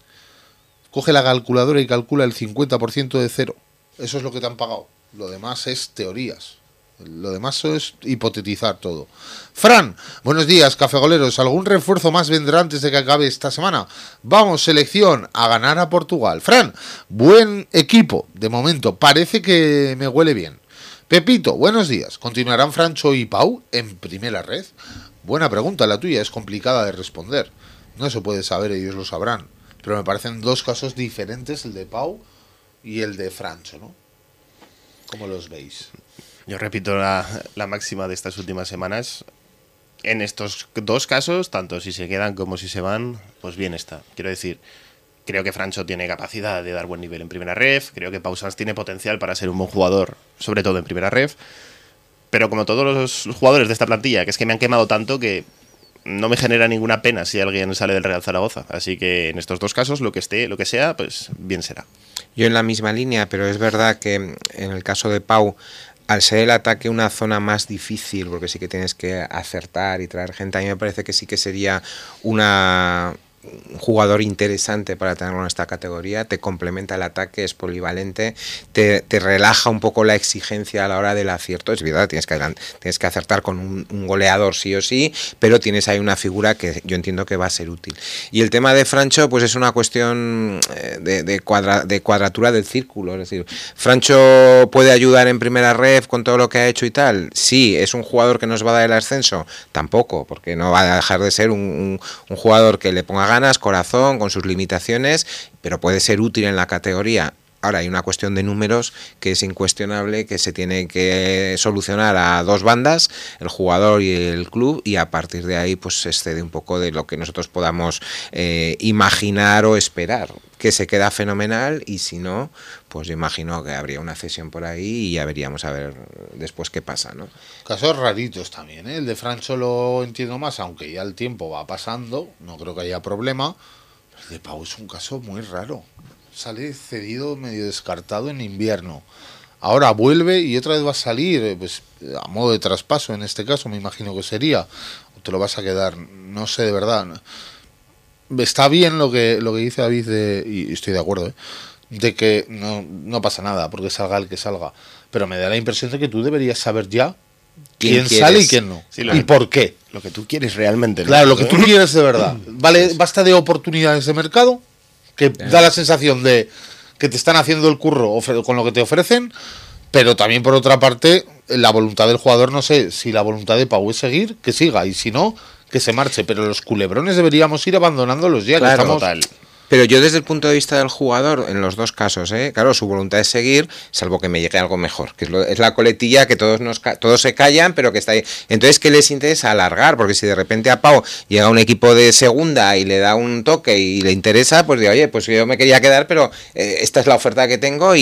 coge la calculadora y calcula el 50% de cero. Eso es lo que te han pagado. Lo demás es teorías. Lo demás es hipotetizar todo. Fran, buenos días, cafegoleros. ¿Algún refuerzo más vendrá antes de que acabe esta semana? Vamos, selección, a ganar a Portugal. Fran, buen equipo. De momento, parece que me huele bien. Pepito, buenos días. ¿Continuarán Francho y Pau en primera red? Buena pregunta, la tuya es complicada de responder. No se puede saber, ellos lo sabrán. Pero me parecen dos casos diferentes, el de Pau y el de Francho, ¿no? ¿Cómo los veis? Yo repito la máxima de estas últimas semanas. En estos dos casos, tanto si se quedan como si se van, pues bien está. Quiero decir, creo que Francho tiene capacidad de dar buen nivel en primera ref, creo que Pau Sanz tiene potencial para ser un buen jugador, sobre todo en primera ref, pero como todos los jugadores de esta plantilla, que es que me han quemado tanto que no me genera ninguna pena si alguien sale del Real Zaragoza. Así que en estos dos casos, lo que sea, pues bien será. Yo en la misma línea, pero es verdad que en el caso de Pau, al ser el ataque una zona más difícil, porque sí que tienes que acertar y traer gente, a mí me parece que sí que sería un jugador interesante para tenerlo en esta categoría, te complementa el ataque, es polivalente, te relaja un poco la exigencia a la hora del acierto. Es verdad, tienes que acertar con un goleador sí o sí, pero tienes ahí una figura que yo entiendo que va a ser útil. Y el tema de Francho, pues es una cuestión de cuadratura del círculo, es decir, Francho puede ayudar en primera ref con todo lo que ha hecho y tal. Sí, es un jugador que nos va a dar el ascenso, tampoco, porque no va a dejar de ser un jugador que le ponga ganas, corazón, con sus limitaciones, pero puede ser útil en la categoría. Ahora hay una cuestión de números que es incuestionable, que se tiene que solucionar a dos bandas, el jugador y el club, y a partir de ahí pues se excede un poco de lo que nosotros podamos imaginar o esperar. Que se queda fenomenal, y si no, pues yo imagino que habría una cesión por ahí y ya veríamos a ver después qué pasa, ¿no? Casos raritos también, ¿eh? El de Francho lo entiendo más, aunque ya el tiempo va pasando, no creo que haya problema. El de Pau es un caso muy raro. Sale cedido, medio descartado en invierno. Ahora vuelve y otra vez va a salir, pues a modo de traspaso en este caso, me imagino que sería. O te lo vas a quedar, no sé de verdad. Está bien lo que dice David, y estoy de acuerdo, de que no pasa nada porque salga el que salga. Pero me da la impresión de que tú deberías saber ya quién sale y quién no. Sí, y por qué. Lo que tú quieres realmente, ¿no? Claro, lo que tú quieres de verdad. Vale, basta de oportunidades de mercado, que da la sensación de que te están haciendo el curro con lo que te ofrecen, pero también por otra parte, la voluntad del jugador, no sé, si la voluntad de Pau es seguir, que siga, y si no, que se marche, pero los culebrones deberíamos ir abandonándolos ya, claro, que estamos... Total. Pero yo desde el punto de vista del jugador, en los dos casos, claro, su voluntad es seguir, salvo que me llegue algo mejor, que es la coletilla que todos se callan, pero que está ahí. Entonces, ¿qué les interesa? Alargar, porque si de repente a Pau llega un equipo de segunda y le da un toque y le interesa, pues digo, oye, pues yo me quería quedar, pero esta es la oferta que tengo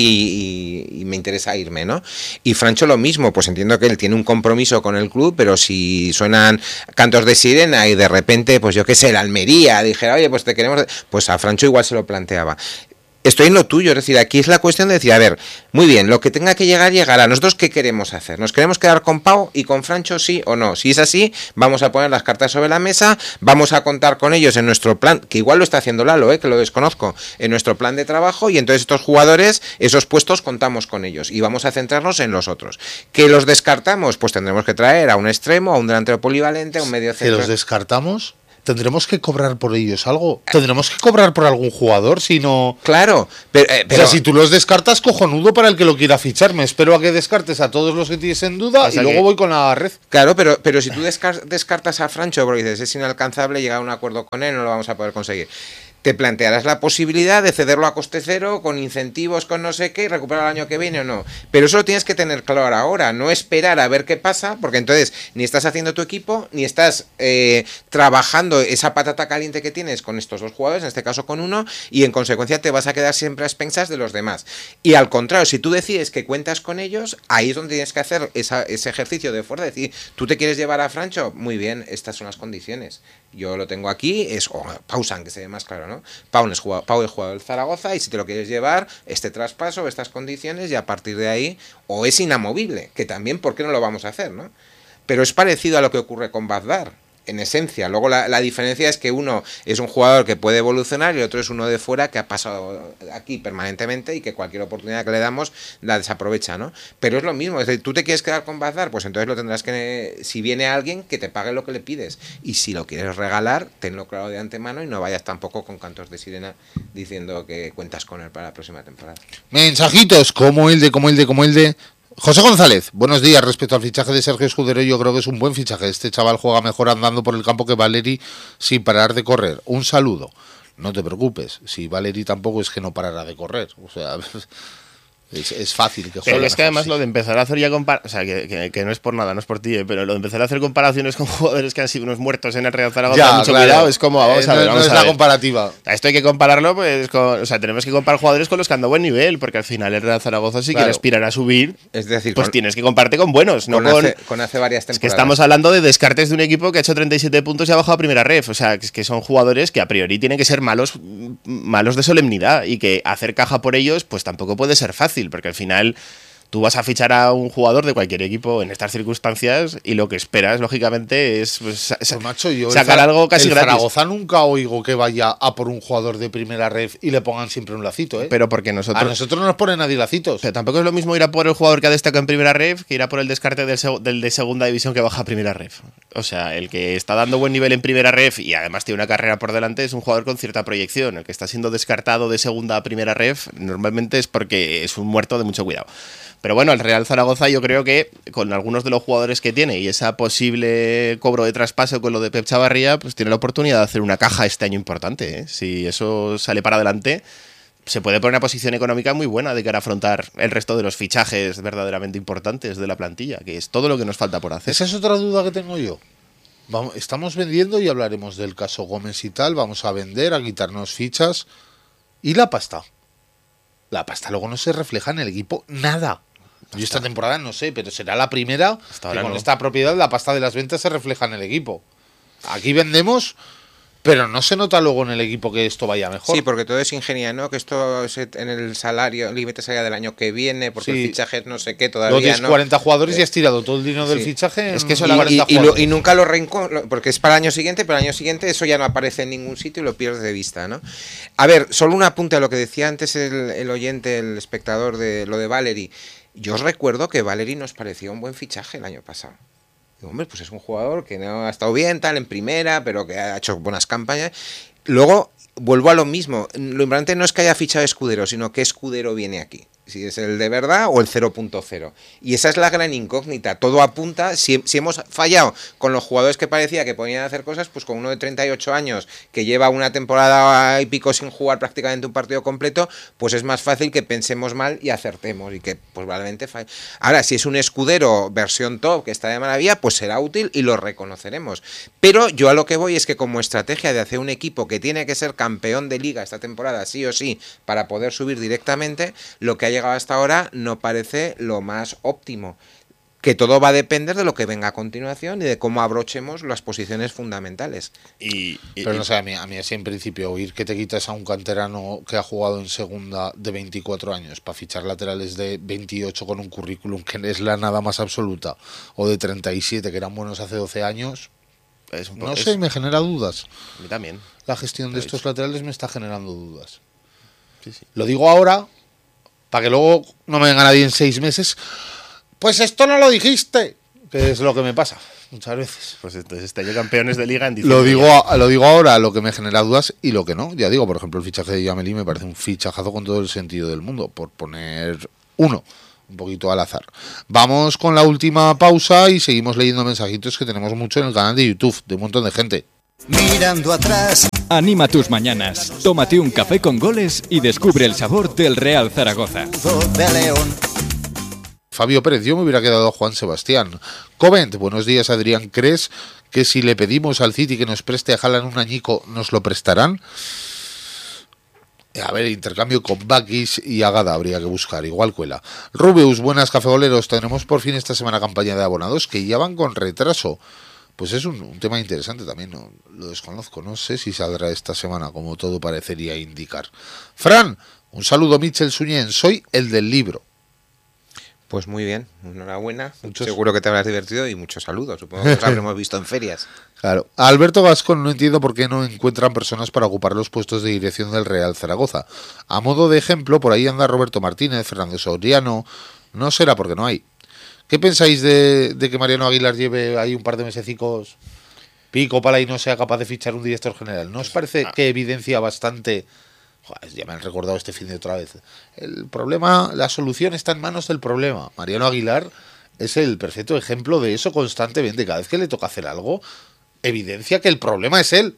y me interesa irme, ¿no? Y Francho lo mismo, pues entiendo que él tiene un compromiso con el club, pero si suenan cantos de sirena y de repente, pues yo qué sé, la Almería dijera, oye, pues te queremos, pues a Francho igual se lo planteaba. Estoy en lo tuyo, es decir, aquí es la cuestión de decir, a ver, muy bien, lo que tenga que llegar, llegará. ¿Nosotros qué queremos hacer? ¿Nos queremos quedar con Pau y con Francho, sí o no? Si es así, vamos a poner las cartas sobre la mesa, vamos a contar con ellos en nuestro plan, que igual lo está haciendo Lalo, que lo desconozco, en nuestro plan de trabajo, y entonces estos jugadores, esos puestos, contamos con ellos y vamos a centrarnos en los otros. ¿Que los descartamos? Pues tendremos que traer a un extremo, a un delantero polivalente, a un medio centro. ¿Que los descartamos? ¿tendremos que cobrar por ellos algo? ¿Tendremos que cobrar por algún jugador si no...? Claro, pero O sea, si tú los descartas, cojonudo para el que lo quiera fichar. Me espero a que descartes a todos los que tienes en duda O sea y luego que- voy con la red. Claro, pero si tú descartas a Francho porque dices es inalcanzable, llegar a un acuerdo con él, no lo vamos a poder conseguir. Te plantearás la posibilidad de cederlo a coste cero, con incentivos, con no sé qué, y recuperar el año que viene o no. Pero eso lo tienes que tener claro ahora, no esperar a ver qué pasa, porque entonces ni estás haciendo tu equipo, ni estás trabajando esa patata caliente que tienes con estos dos jugadores, en este caso con uno, y en consecuencia te vas a quedar siempre a expensas de los demás. Y al contrario, si tú decides que cuentas con ellos, ahí es donde tienes que hacer ese ejercicio de fuerza, decir, ¿tú te quieres llevar a Francho? Muy bien, estas son las condiciones. Yo lo tengo aquí, Pausan, que se ve más claro, ¿no? Pau es jugador del Zaragoza y si te lo quieres llevar, este traspaso, estas condiciones, y a partir de ahí, o es inamovible, que también, ¿por qué no lo vamos a hacer, no? Pero es parecido a lo que ocurre con Bagdad, en esencia. Luego la diferencia es que uno es un jugador que puede evolucionar y el otro es uno de fuera que ha pasado aquí permanentemente y que cualquier oportunidad que le damos la desaprovecha, ¿no? Pero es lo mismo, es decir, tú te quieres quedar con Bagdad, pues entonces lo tendrás que, si viene alguien, que te pague lo que le pides. Y si lo quieres regalar, tenlo claro de antemano y no vayas tampoco con cantos de sirena diciendo que cuentas con él para la próxima temporada. Mensajitos, como el de... José González, buenos días. Respecto al fichaje de Sergio Escudero, yo creo que es un buen fichaje. Este chaval juega mejor andando por el campo que Valeri sin parar de correr. Un saludo. No te preocupes, si Valeri tampoco es que no parará de correr. O sea, es fácil que juegue. Pero es que mejor, además sí. lo de empezar a hacer ya o sea, que no es por nada, no es por ti, pero lo de empezar a hacer comparaciones con jugadores que han sido unos muertos en el Real Zaragoza, Ya, mucho claro. cuidado, es como, vamos a ver, no vamos es a la ver. comparativa. Esto hay que compararlo, pues, o sea, tenemos que comparar jugadores con los que han dado buen nivel, porque al final el Real Zaragoza, si Claro. quiere aspirar a subir, Es decir, pues tienes que compararte con buenos, no con hace varias temporadas. Es que estamos hablando de descartes de un equipo que ha hecho 37 puntos y ha bajado a primera ref. O sea, que son jugadores que a priori tienen que ser malos de solemnidad y que hacer caja por ellos, pues tampoco puede ser fácil, porque al final tú vas a fichar a un jugador de cualquier equipo en estas circunstancias y lo que esperas, lógicamente, es pues, Pues, macho, yo sacar algo casi el gratis. Zaragoza nunca oigo que vaya a por un jugador de primera ref y le pongan siempre un lacito, ¿eh? Pero porque A nosotros... nosotros no nos ponen nadie lacitos. Pero tampoco es lo mismo ir a por el jugador que ha destacado en primera ref que ir a por el descarte del de segunda división que baja a primera ref. O sea, el que está dando buen nivel en primera ref y además tiene una carrera por delante es un jugador con cierta proyección. El que está siendo descartado de segunda a primera ref normalmente es porque es un muerto de mucho cuidado. Pero bueno, el Real Zaragoza yo creo que con algunos de los jugadores que tiene y esa posible cobro de traspaso con lo de Pep Chavarría, pues tiene la oportunidad de hacer una caja este año importante, ¿eh? Si eso sale para adelante, se puede poner una posición económica muy buena de cara a afrontar el resto de los fichajes verdaderamente importantes de la plantilla, que es todo lo que nos falta por hacer. Esa es otra duda que tengo yo. Vamos, estamos vendiendo y hablaremos del caso Gómez y tal. Vamos a vender, a quitarnos fichas. ¿Y la pasta? La pasta luego no se refleja en el equipo nada. Yo esta temporada no sé, pero será la primera Hasta que ahora con no. esta propiedad la pasta de las ventas se refleja en el equipo. Aquí vendemos, pero no se nota luego en el equipo que esto vaya mejor. Sí, porque todo es ingeniería, ¿no? Que esto en el salario, límite salida del año que viene, porque Sí. el fichaje no sé qué Luego todavía tienes no. 40 jugadores y has tirado todo el dinero del Sí. fichaje. Es que eso en la 40 y jugadores. nunca porque es para el año siguiente, pero el año siguiente eso ya no aparece en ningún sitio y lo pierdes de vista, ¿no? A ver, solo un apunte a lo que decía antes el oyente, el espectador de lo de Valeri. Yo os recuerdo que Valeri nos parecía un buen fichaje el año pasado. Digo, hombre, pues es un jugador que no ha estado bien, tal, en primera, pero que ha hecho buenas campañas. Luego, vuelvo a lo mismo. Lo importante no es que haya fichado Escudero, sino que Escudero viene aquí. Si es el de verdad o el 0.0. Y esa es la gran incógnita. Todo apunta, si hemos fallado con los jugadores que parecía que podían hacer cosas, pues con uno de 38 años que lleva una temporada y pico sin jugar prácticamente un partido completo, pues es más fácil que pensemos mal y acertemos y que pues probablemente falle. Ahora, si es un Escudero versión top que está de maravilla, pues será útil y lo reconoceremos. Pero yo a lo que voy es que como estrategia de hacer un equipo que tiene que ser campeón de liga esta temporada sí o sí para poder subir directamente, lo que ha llegado hasta ahora no parece lo más óptimo. Que todo va a depender de lo que venga a continuación y de cómo abrochemos las posiciones fundamentales. Pero no sé, a mí así en principio, oír que te quitas a un canterano que ha jugado en segunda de 24 años para fichar laterales de 28 con un currículum que es la nada más absoluta, o de 37 que eran buenos hace 12 años, no sé, me genera dudas. A mí también. La gestión de estos laterales me está generando dudas. Sí, sí. Lo digo ahora, para que luego no me venga nadie en 6 meses. Pues esto no lo dijiste. que es lo que me pasa muchas veces. Pues entonces este año campeones de liga en Lo diciembre. digo ahora, lo que me genera dudas y lo que no. Ya digo, por ejemplo, el fichaje de Yameli me parece un fichajazo con todo el sentido del mundo, por poner uno, un poquito al azar. Vamos con la última pausa y seguimos leyendo mensajitos que tenemos mucho en el canal de YouTube, de un montón de gente. Mirando atrás, Anima tus mañanas, tómate un café con goles y descubre el sabor del Real Zaragoza. de León. Fabio Pérez, yo me hubiera quedado a Juan Sebastián. Covent, buenos días Adrián, ¿crees que si le pedimos al City que nos preste a Haaland un añico, nos lo prestarán? A ver, intercambio con Bakis y Agada habría que buscar, igual cuela. Rubius, buenas cafegoleros, tenemos por fin esta semana campaña de abonados que ya van con retraso. Pues es un tema interesante también, ¿no? Lo desconozco, no sé si saldrá esta semana, como todo parecería indicar. Fran, un saludo Michel Suñén, soy el del libro. Pues muy bien, enhorabuena. Muchos. Seguro que te habrás divertido y muchos saludos. Supongo que los habremos visto en ferias. Claro. A Alberto Gascón no entiendo por qué no encuentran personas para ocupar los puestos de dirección del Real Zaragoza. A modo de ejemplo, por ahí anda Roberto Martínez, Fernando Soriano. No será porque no hay. ¿Qué pensáis de que Mariano Aguilar lleve ahí un par de mesecicos pico pala y no sea capaz de fichar un director general? ¿No os parece que evidencia bastante... Joder, ya me han recordado este fin de otra vez. El problema, la solución está en manos del problema. Mariano Aguilar es el perfecto ejemplo de eso constantemente. Cada vez que le toca hacer algo, evidencia que el problema es él.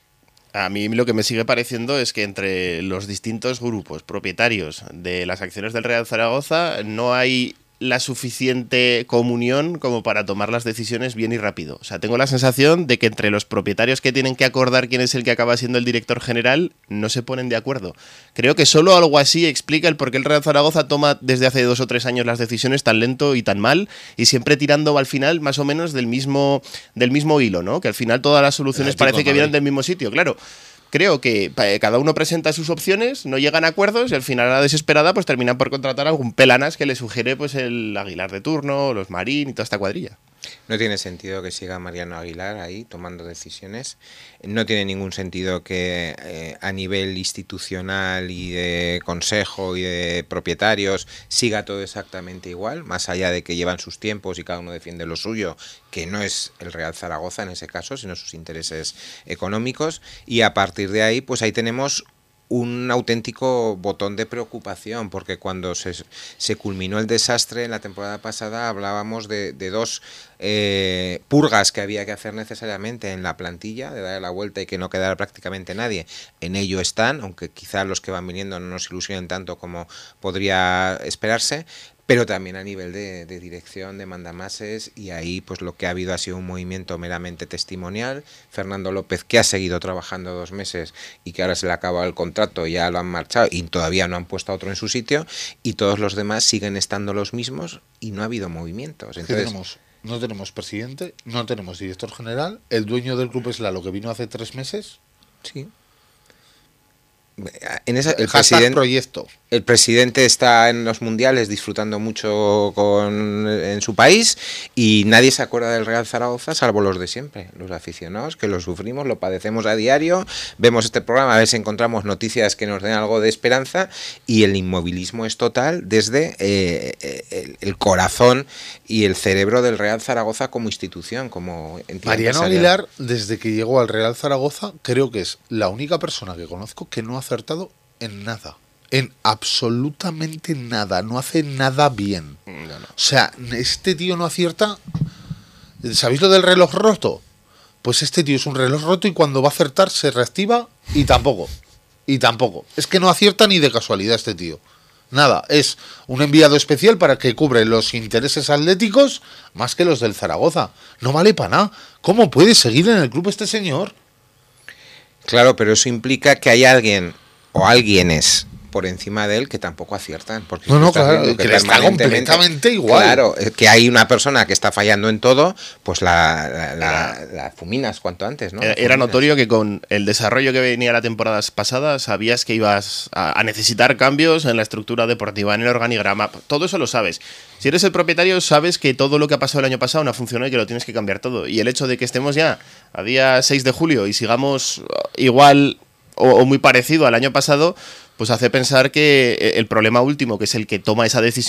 A mí lo que me sigue pareciendo es que entre los distintos grupos propietarios de las acciones del Real Zaragoza no hay la suficiente comunión como para tomar las decisiones bien y rápido. O sea, tengo la sensación de que entre los propietarios que tienen que acordar quién es el que acaba siendo el director general no se ponen de acuerdo. Creo que solo algo así explica el por qué el Real Zaragoza toma desde hace 2 o 3 años las decisiones tan lento y tan mal y siempre tirando al final más o menos del mismo hilo, ¿no? Que al final todas las soluciones parece que vienen del mismo sitio, claro. Creo que cada uno presenta sus opciones, no llegan a acuerdos y al final a la desesperada pues terminan por contratar a algún pelanas que le sugiere pues el Aguilar de turno, los Marín y toda esta cuadrilla. No tiene sentido que siga Mariano Aguilar ahí tomando decisiones. No tiene ningún sentido que a nivel institucional y de consejo y de propietarios siga todo exactamente igual, más allá de que llevan sus tiempos y cada uno defiende lo suyo, que no es el Real Zaragoza en ese caso, sino sus intereses económicos. Y a partir de ahí, pues ahí tenemos un auténtico botón de preocupación, porque cuando se culminó el desastre en la temporada pasada hablábamos de 2 purgas que había que hacer necesariamente en la plantilla, de darle la vuelta y que no quedara prácticamente nadie. En ello están, aunque quizás los que van viniendo no nos ilusionen tanto como podría esperarse, pero también a nivel de dirección, de mandamases, y ahí pues lo que ha habido ha sido un movimiento meramente testimonial. Fernando López, que ha seguido trabajando 2 meses y que ahora se le acaba el contrato, ya lo han marchado y todavía no han puesto a otro en su sitio, y todos los demás siguen estando los mismos y no ha habido movimientos. Entonces, No tenemos presidente, no tenemos director general, el dueño del club es Lalo, que vino hace 3 meses. sí. En esa, proyecto. El presidente está en los mundiales disfrutando mucho en su país y nadie se acuerda del Real Zaragoza salvo los de siempre, los aficionados que lo sufrimos, lo padecemos a diario, vemos este programa a ver si encontramos noticias que nos den algo de esperanza y el inmovilismo es total desde el corazón y el cerebro del Real Zaragoza como institución, como entidad Mariano empresarial. Aguilar, desde que llegó al Real Zaragoza, creo que es la única persona que conozco que no ha acertado en nada. En absolutamente nada. No hace nada bien. No. O sea, este tío no acierta. ¿Sabéis lo del reloj roto? Pues este tío es un reloj roto y cuando va a acertar se reactiva y tampoco. Y tampoco. Es que no acierta ni de casualidad este tío. Nada. Es un enviado especial para que cubre los intereses atléticos más que los del Zaragoza. No vale para nada. ¿Cómo puede seguir en el club este señor? Claro, pero eso implica que hay alguien o alguienes por encima de él que tampoco aciertan. Porque No, claro, que le está completamente igual. Claro, que hay una persona que está fallando en todo, pues la fuminas cuanto antes, ¿no? Era notorio que con el desarrollo que venía la temporada pasada sabías que ibas a necesitar cambios en la estructura deportiva, en el organigrama. Todo eso lo sabes. Si eres el propietario, sabes que todo lo que ha pasado el año pasado no ha funcionado y que lo tienes que cambiar todo. Y el hecho de que estemos ya a día 6 de julio y sigamos igual o muy parecido al año pasado, pues hace pensar que el problema último, que es el que toma esa decisión,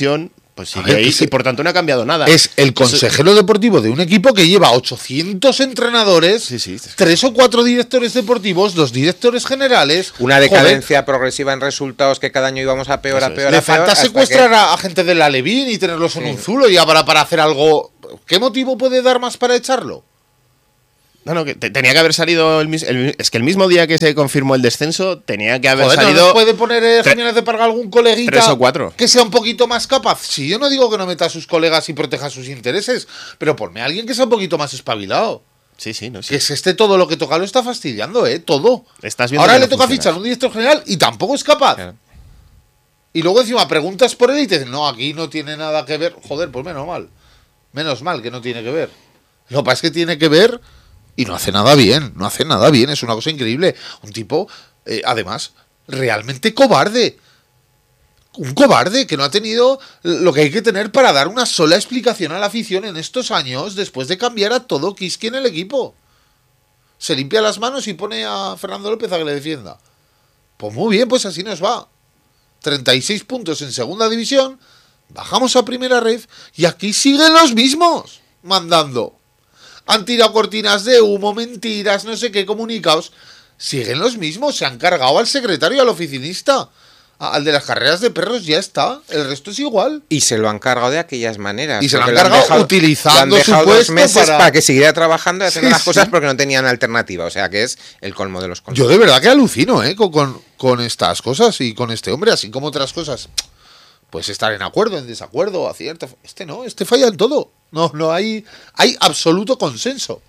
Pues A sigue ver, ahí que y por tanto no ha cambiado nada. es el consejero deportivo de un equipo que lleva 800 entrenadores, Sí, sí. 3 o 4 directores deportivos, 2 directores generales. Una Joder, decadencia progresiva en resultados que cada año íbamos a peor, Eso a es. peor, le a peor. falta hasta secuestrar a gente de la Levín y tenerlos en un zulo y ahora para hacer algo. ¿Qué motivo puede dar más para echarlo? No, que tenía que haber salido es que el mismo día que se confirmó el descenso tenía que haber Joder, ¿no salido. nos puede poner Jiménez de Parga algún coleguita 3 o 4. que sea un poquito más capaz? Si yo no digo que no meta a sus colegas y proteja sus intereses, pero ponme a alguien que sea un poquito más espabilado. Sí, no, sí. Que es todo lo que toca lo está fastidiando, todo. Estás viendo Ahora que le no toca funciona. fichar un director general y tampoco es capaz. Claro. Y luego encima preguntas por él y te dicen, no, aquí no tiene nada que ver. Joder, pues menos mal. Menos mal que no tiene que ver. Lo que pasa es que tiene que ver y no hace nada bien. No hace nada bien. Es una cosa increíble. Un tipo, además, realmente cobarde. Un cobarde que no ha tenido lo que hay que tener para dar una sola explicación a la afición en estos años después de cambiar a todo Kiski en el equipo. Se limpia las manos y pone a Fernando López a que le defienda. Pues muy bien, pues así nos va. 36 puntos en segunda división, bajamos a primera ref y aquí siguen los mismos mandando. Han tirado cortinas de humo, mentiras, no sé qué, comunicados. Siguen los mismos, se han cargado al secretario, al oficinista. Al de las carreras de perros ya está, el resto es igual. Y se lo han cargado de aquellas maneras. Y se lo porque han cargado dejado- utilizando le han dejado su 2 puesto meses para- para que siguiera trabajando y haciendo Sí, las cosas sí. porque no tenían alternativa. O sea que es el colmo de los colmos. Yo de verdad que alucino, con estas cosas y con este hombre, así como otras cosas. Pues estar en acuerdo, en desacuerdo, acierto. Este no, este falla en todo. No hay absoluto consenso.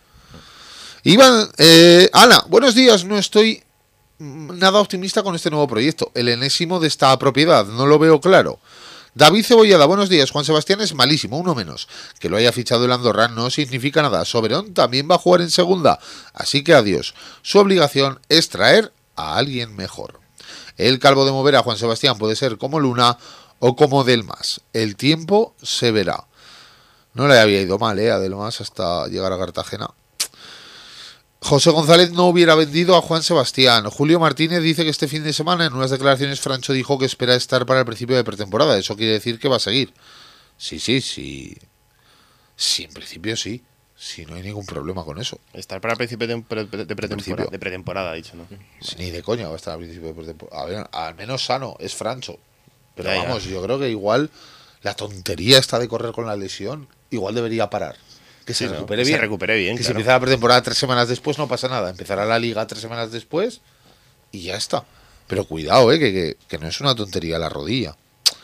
Iván, Ana, buenos días. No estoy nada optimista con este nuevo proyecto. El enésimo de esta propiedad, no lo veo claro. David Cebollada, buenos días. Juan Sebastián es malísimo, uno menos. Que lo haya fichado el Andorra no significa nada. Soberón también va a jugar en segunda. Así que adiós. Su obligación es traer a alguien mejor. El calvo de mover a Juan Sebastián puede ser como Luna o como Delmas. El tiempo se verá. No le había ido mal, a Delmas hasta llegar a Cartagena. José González no hubiera vendido a Juan Sebastián. Julio Martínez dice que este fin de semana en unas declaraciones Francho dijo que espera estar para el principio de pretemporada. Eso quiere decir que va a seguir. Sí. Sí, en principio sí. Sí, no hay ningún problema con eso. Estar para el principio de pretemporada. Principio. De pretemporada, ha dicho, ¿no? Ni de coña va a estar al principio de pretemporada. A ver, al menos sano, es Francho. Pero Ya. vamos, yo creo que igual la tontería esta de correr con la lesión, igual debería parar. Que se Sí, ¿no? recupere Que se bien. recupere bien, Que si claro. empieza la pretemporada 3 semanas después no pasa nada. Empezará la liga 3 semanas después y ya está. Pero cuidado, que no es una tontería la rodilla.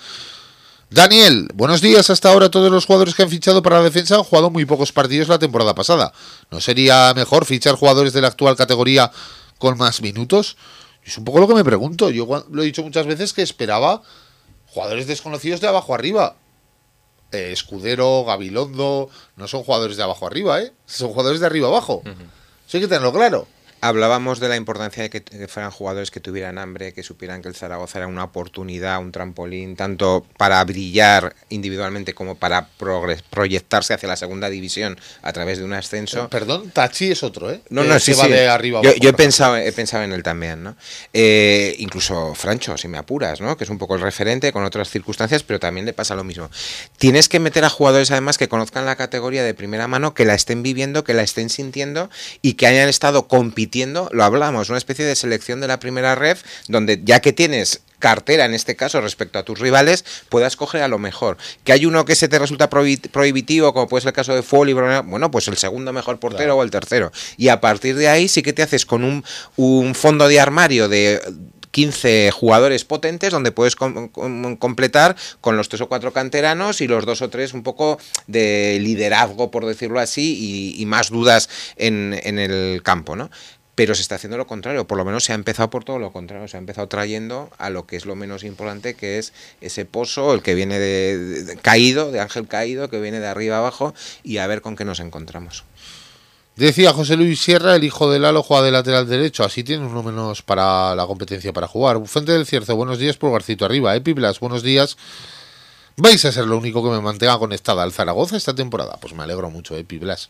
Daniel, buenos días. Hasta ahora todos los jugadores que han fichado para la defensa han jugado muy pocos partidos la temporada pasada. ¿No sería mejor fichar jugadores de la actual categoría con más minutos? Es un poco lo que me pregunto. Yo lo he dicho muchas veces que esperaba jugadores desconocidos de abajo arriba. Escudero, Gabilondo, no son jugadores de abajo arriba, son jugadores de arriba abajo. Eso hay que tenerlo claro. Hablábamos de la importancia de que fueran jugadores que tuvieran hambre, que supieran que el Zaragoza era una oportunidad, un trampolín, tanto para brillar individualmente como para proyectarse hacia la segunda división a través de un ascenso. Perdón, Tachi es otro, No, sí, sí, va sí. de arriba Yo abajo. he pensado en él también, ¿no? Incluso Francho, si me apuras, ¿no? Que es un poco el referente con otras circunstancias, pero también le pasa lo mismo. Tienes que meter a jugadores además que conozcan la categoría de primera mano, que la estén viviendo, que la estén sintiendo y que hayan estado compitiendo. Lo hablamos, una especie de selección de la primera ref, donde ya que tienes cartera en este caso respecto a tus rivales, puedas coger a lo mejor. Que hay uno que se te resulta prohibitivo, como puede ser el caso de Foley, bueno, pues el segundo mejor portero, claro, o el tercero. Y a partir de ahí sí que te haces con un fondo de armario de 15 jugadores potentes donde puedes completar con los 3 o 4 canteranos y los 2 o 3 un poco de liderazgo, por decirlo así, y más dudas en el campo, ¿no? Pero se está haciendo lo contrario, por lo menos se ha empezado por todo lo contrario, se ha empezado trayendo a lo que es lo menos importante, que es ese pozo, el que viene de Ángel caído, que viene de arriba abajo, y a ver con qué nos encontramos. Decía José Luis Sierra, el hijo de Lalo juega de lateral derecho, así tiene uno menos para la competencia para jugar. Fuente del Cierzo, buenos días, Pulgarcito arriba. Piblas, buenos días. ¿Vais a ser lo único que me mantenga conectada al Zaragoza esta temporada? Pues me alegro mucho, Piblas.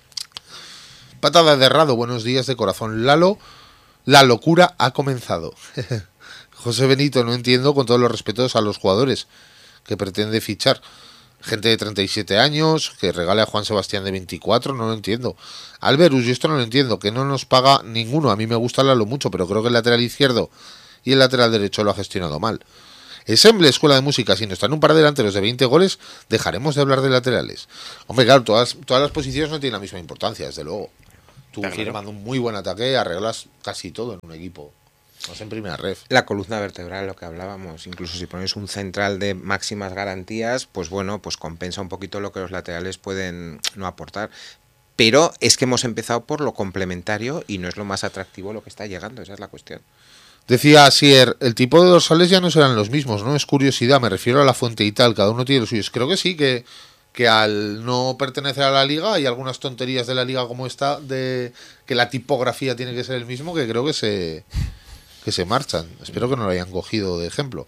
Patada de Rado, buenos días de corazón. Lalo, la locura ha comenzado. José Benito, no entiendo, con todos los respetos a los jugadores, que pretende fichar gente de 37 años, que regale a Juan Sebastián de 24, no lo entiendo. Alberus, yo esto no lo entiendo, que no nos paga ninguno. A mí me gusta Lalo mucho, pero creo que el lateral izquierdo y el lateral derecho lo ha gestionado mal. Ensemble, escuela de música, si no están un par de delanteros de 20 goles, dejaremos de hablar de laterales. Hombre, claro, todas las posiciones no tienen la misma importancia, desde luego. Tú firmando un muy buen ataque, arreglas casi todo en un equipo. No sé, en primera ref. La columna vertebral, lo que hablábamos, incluso si pones un central de máximas garantías, pues bueno, pues compensa un poquito lo que los laterales pueden no aportar. Pero es que hemos empezado por lo complementario y no es lo más atractivo lo que está llegando, esa es la cuestión. Decía Asier, el tipo de dorsales ya no serán los mismos, ¿no? Es curiosidad, me refiero a la fuente y tal, cada uno tiene los suyos. Creo que sí, que al no pertenecer a la liga hay algunas tonterías de la liga como esta, de que la tipografía tiene que ser el mismo, que creo que se marchan. Espero que no lo hayan cogido de ejemplo.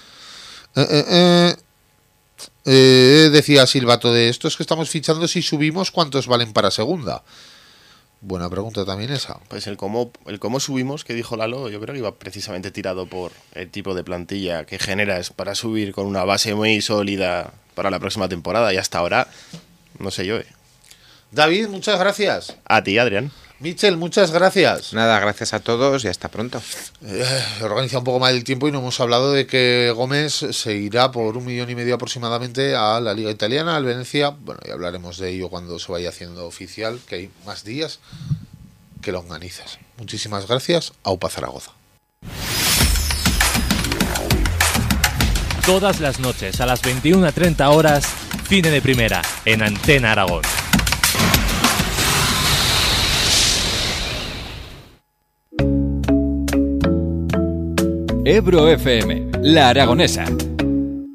Decía Silvato, de estos que estamos fichando, si subimos, ¿cuántos valen para segunda? Buena pregunta también esa. Pues el cómo subimos, que dijo Lalo, yo creo que iba precisamente tirado por el tipo de plantilla que generas para subir con una base muy sólida para la próxima temporada. Y hasta ahora, no sé yo. David, muchas gracias. A ti, Adrián. Michel, muchas gracias. Nada, gracias a todos y hasta pronto. Organiza un poco más el tiempo y no hemos hablado de que Gómez se irá por 1,5 millones aproximadamente a la Liga Italiana, al Venecia. Bueno, ya hablaremos de ello cuando se vaya haciendo oficial, que hay más días que longanizas. Muchísimas gracias. Aupa Zaragoza. Todas las noches a las 21:30 horas, Cine de Primera en Antena Aragón. Ebro FM, La Aragonesa.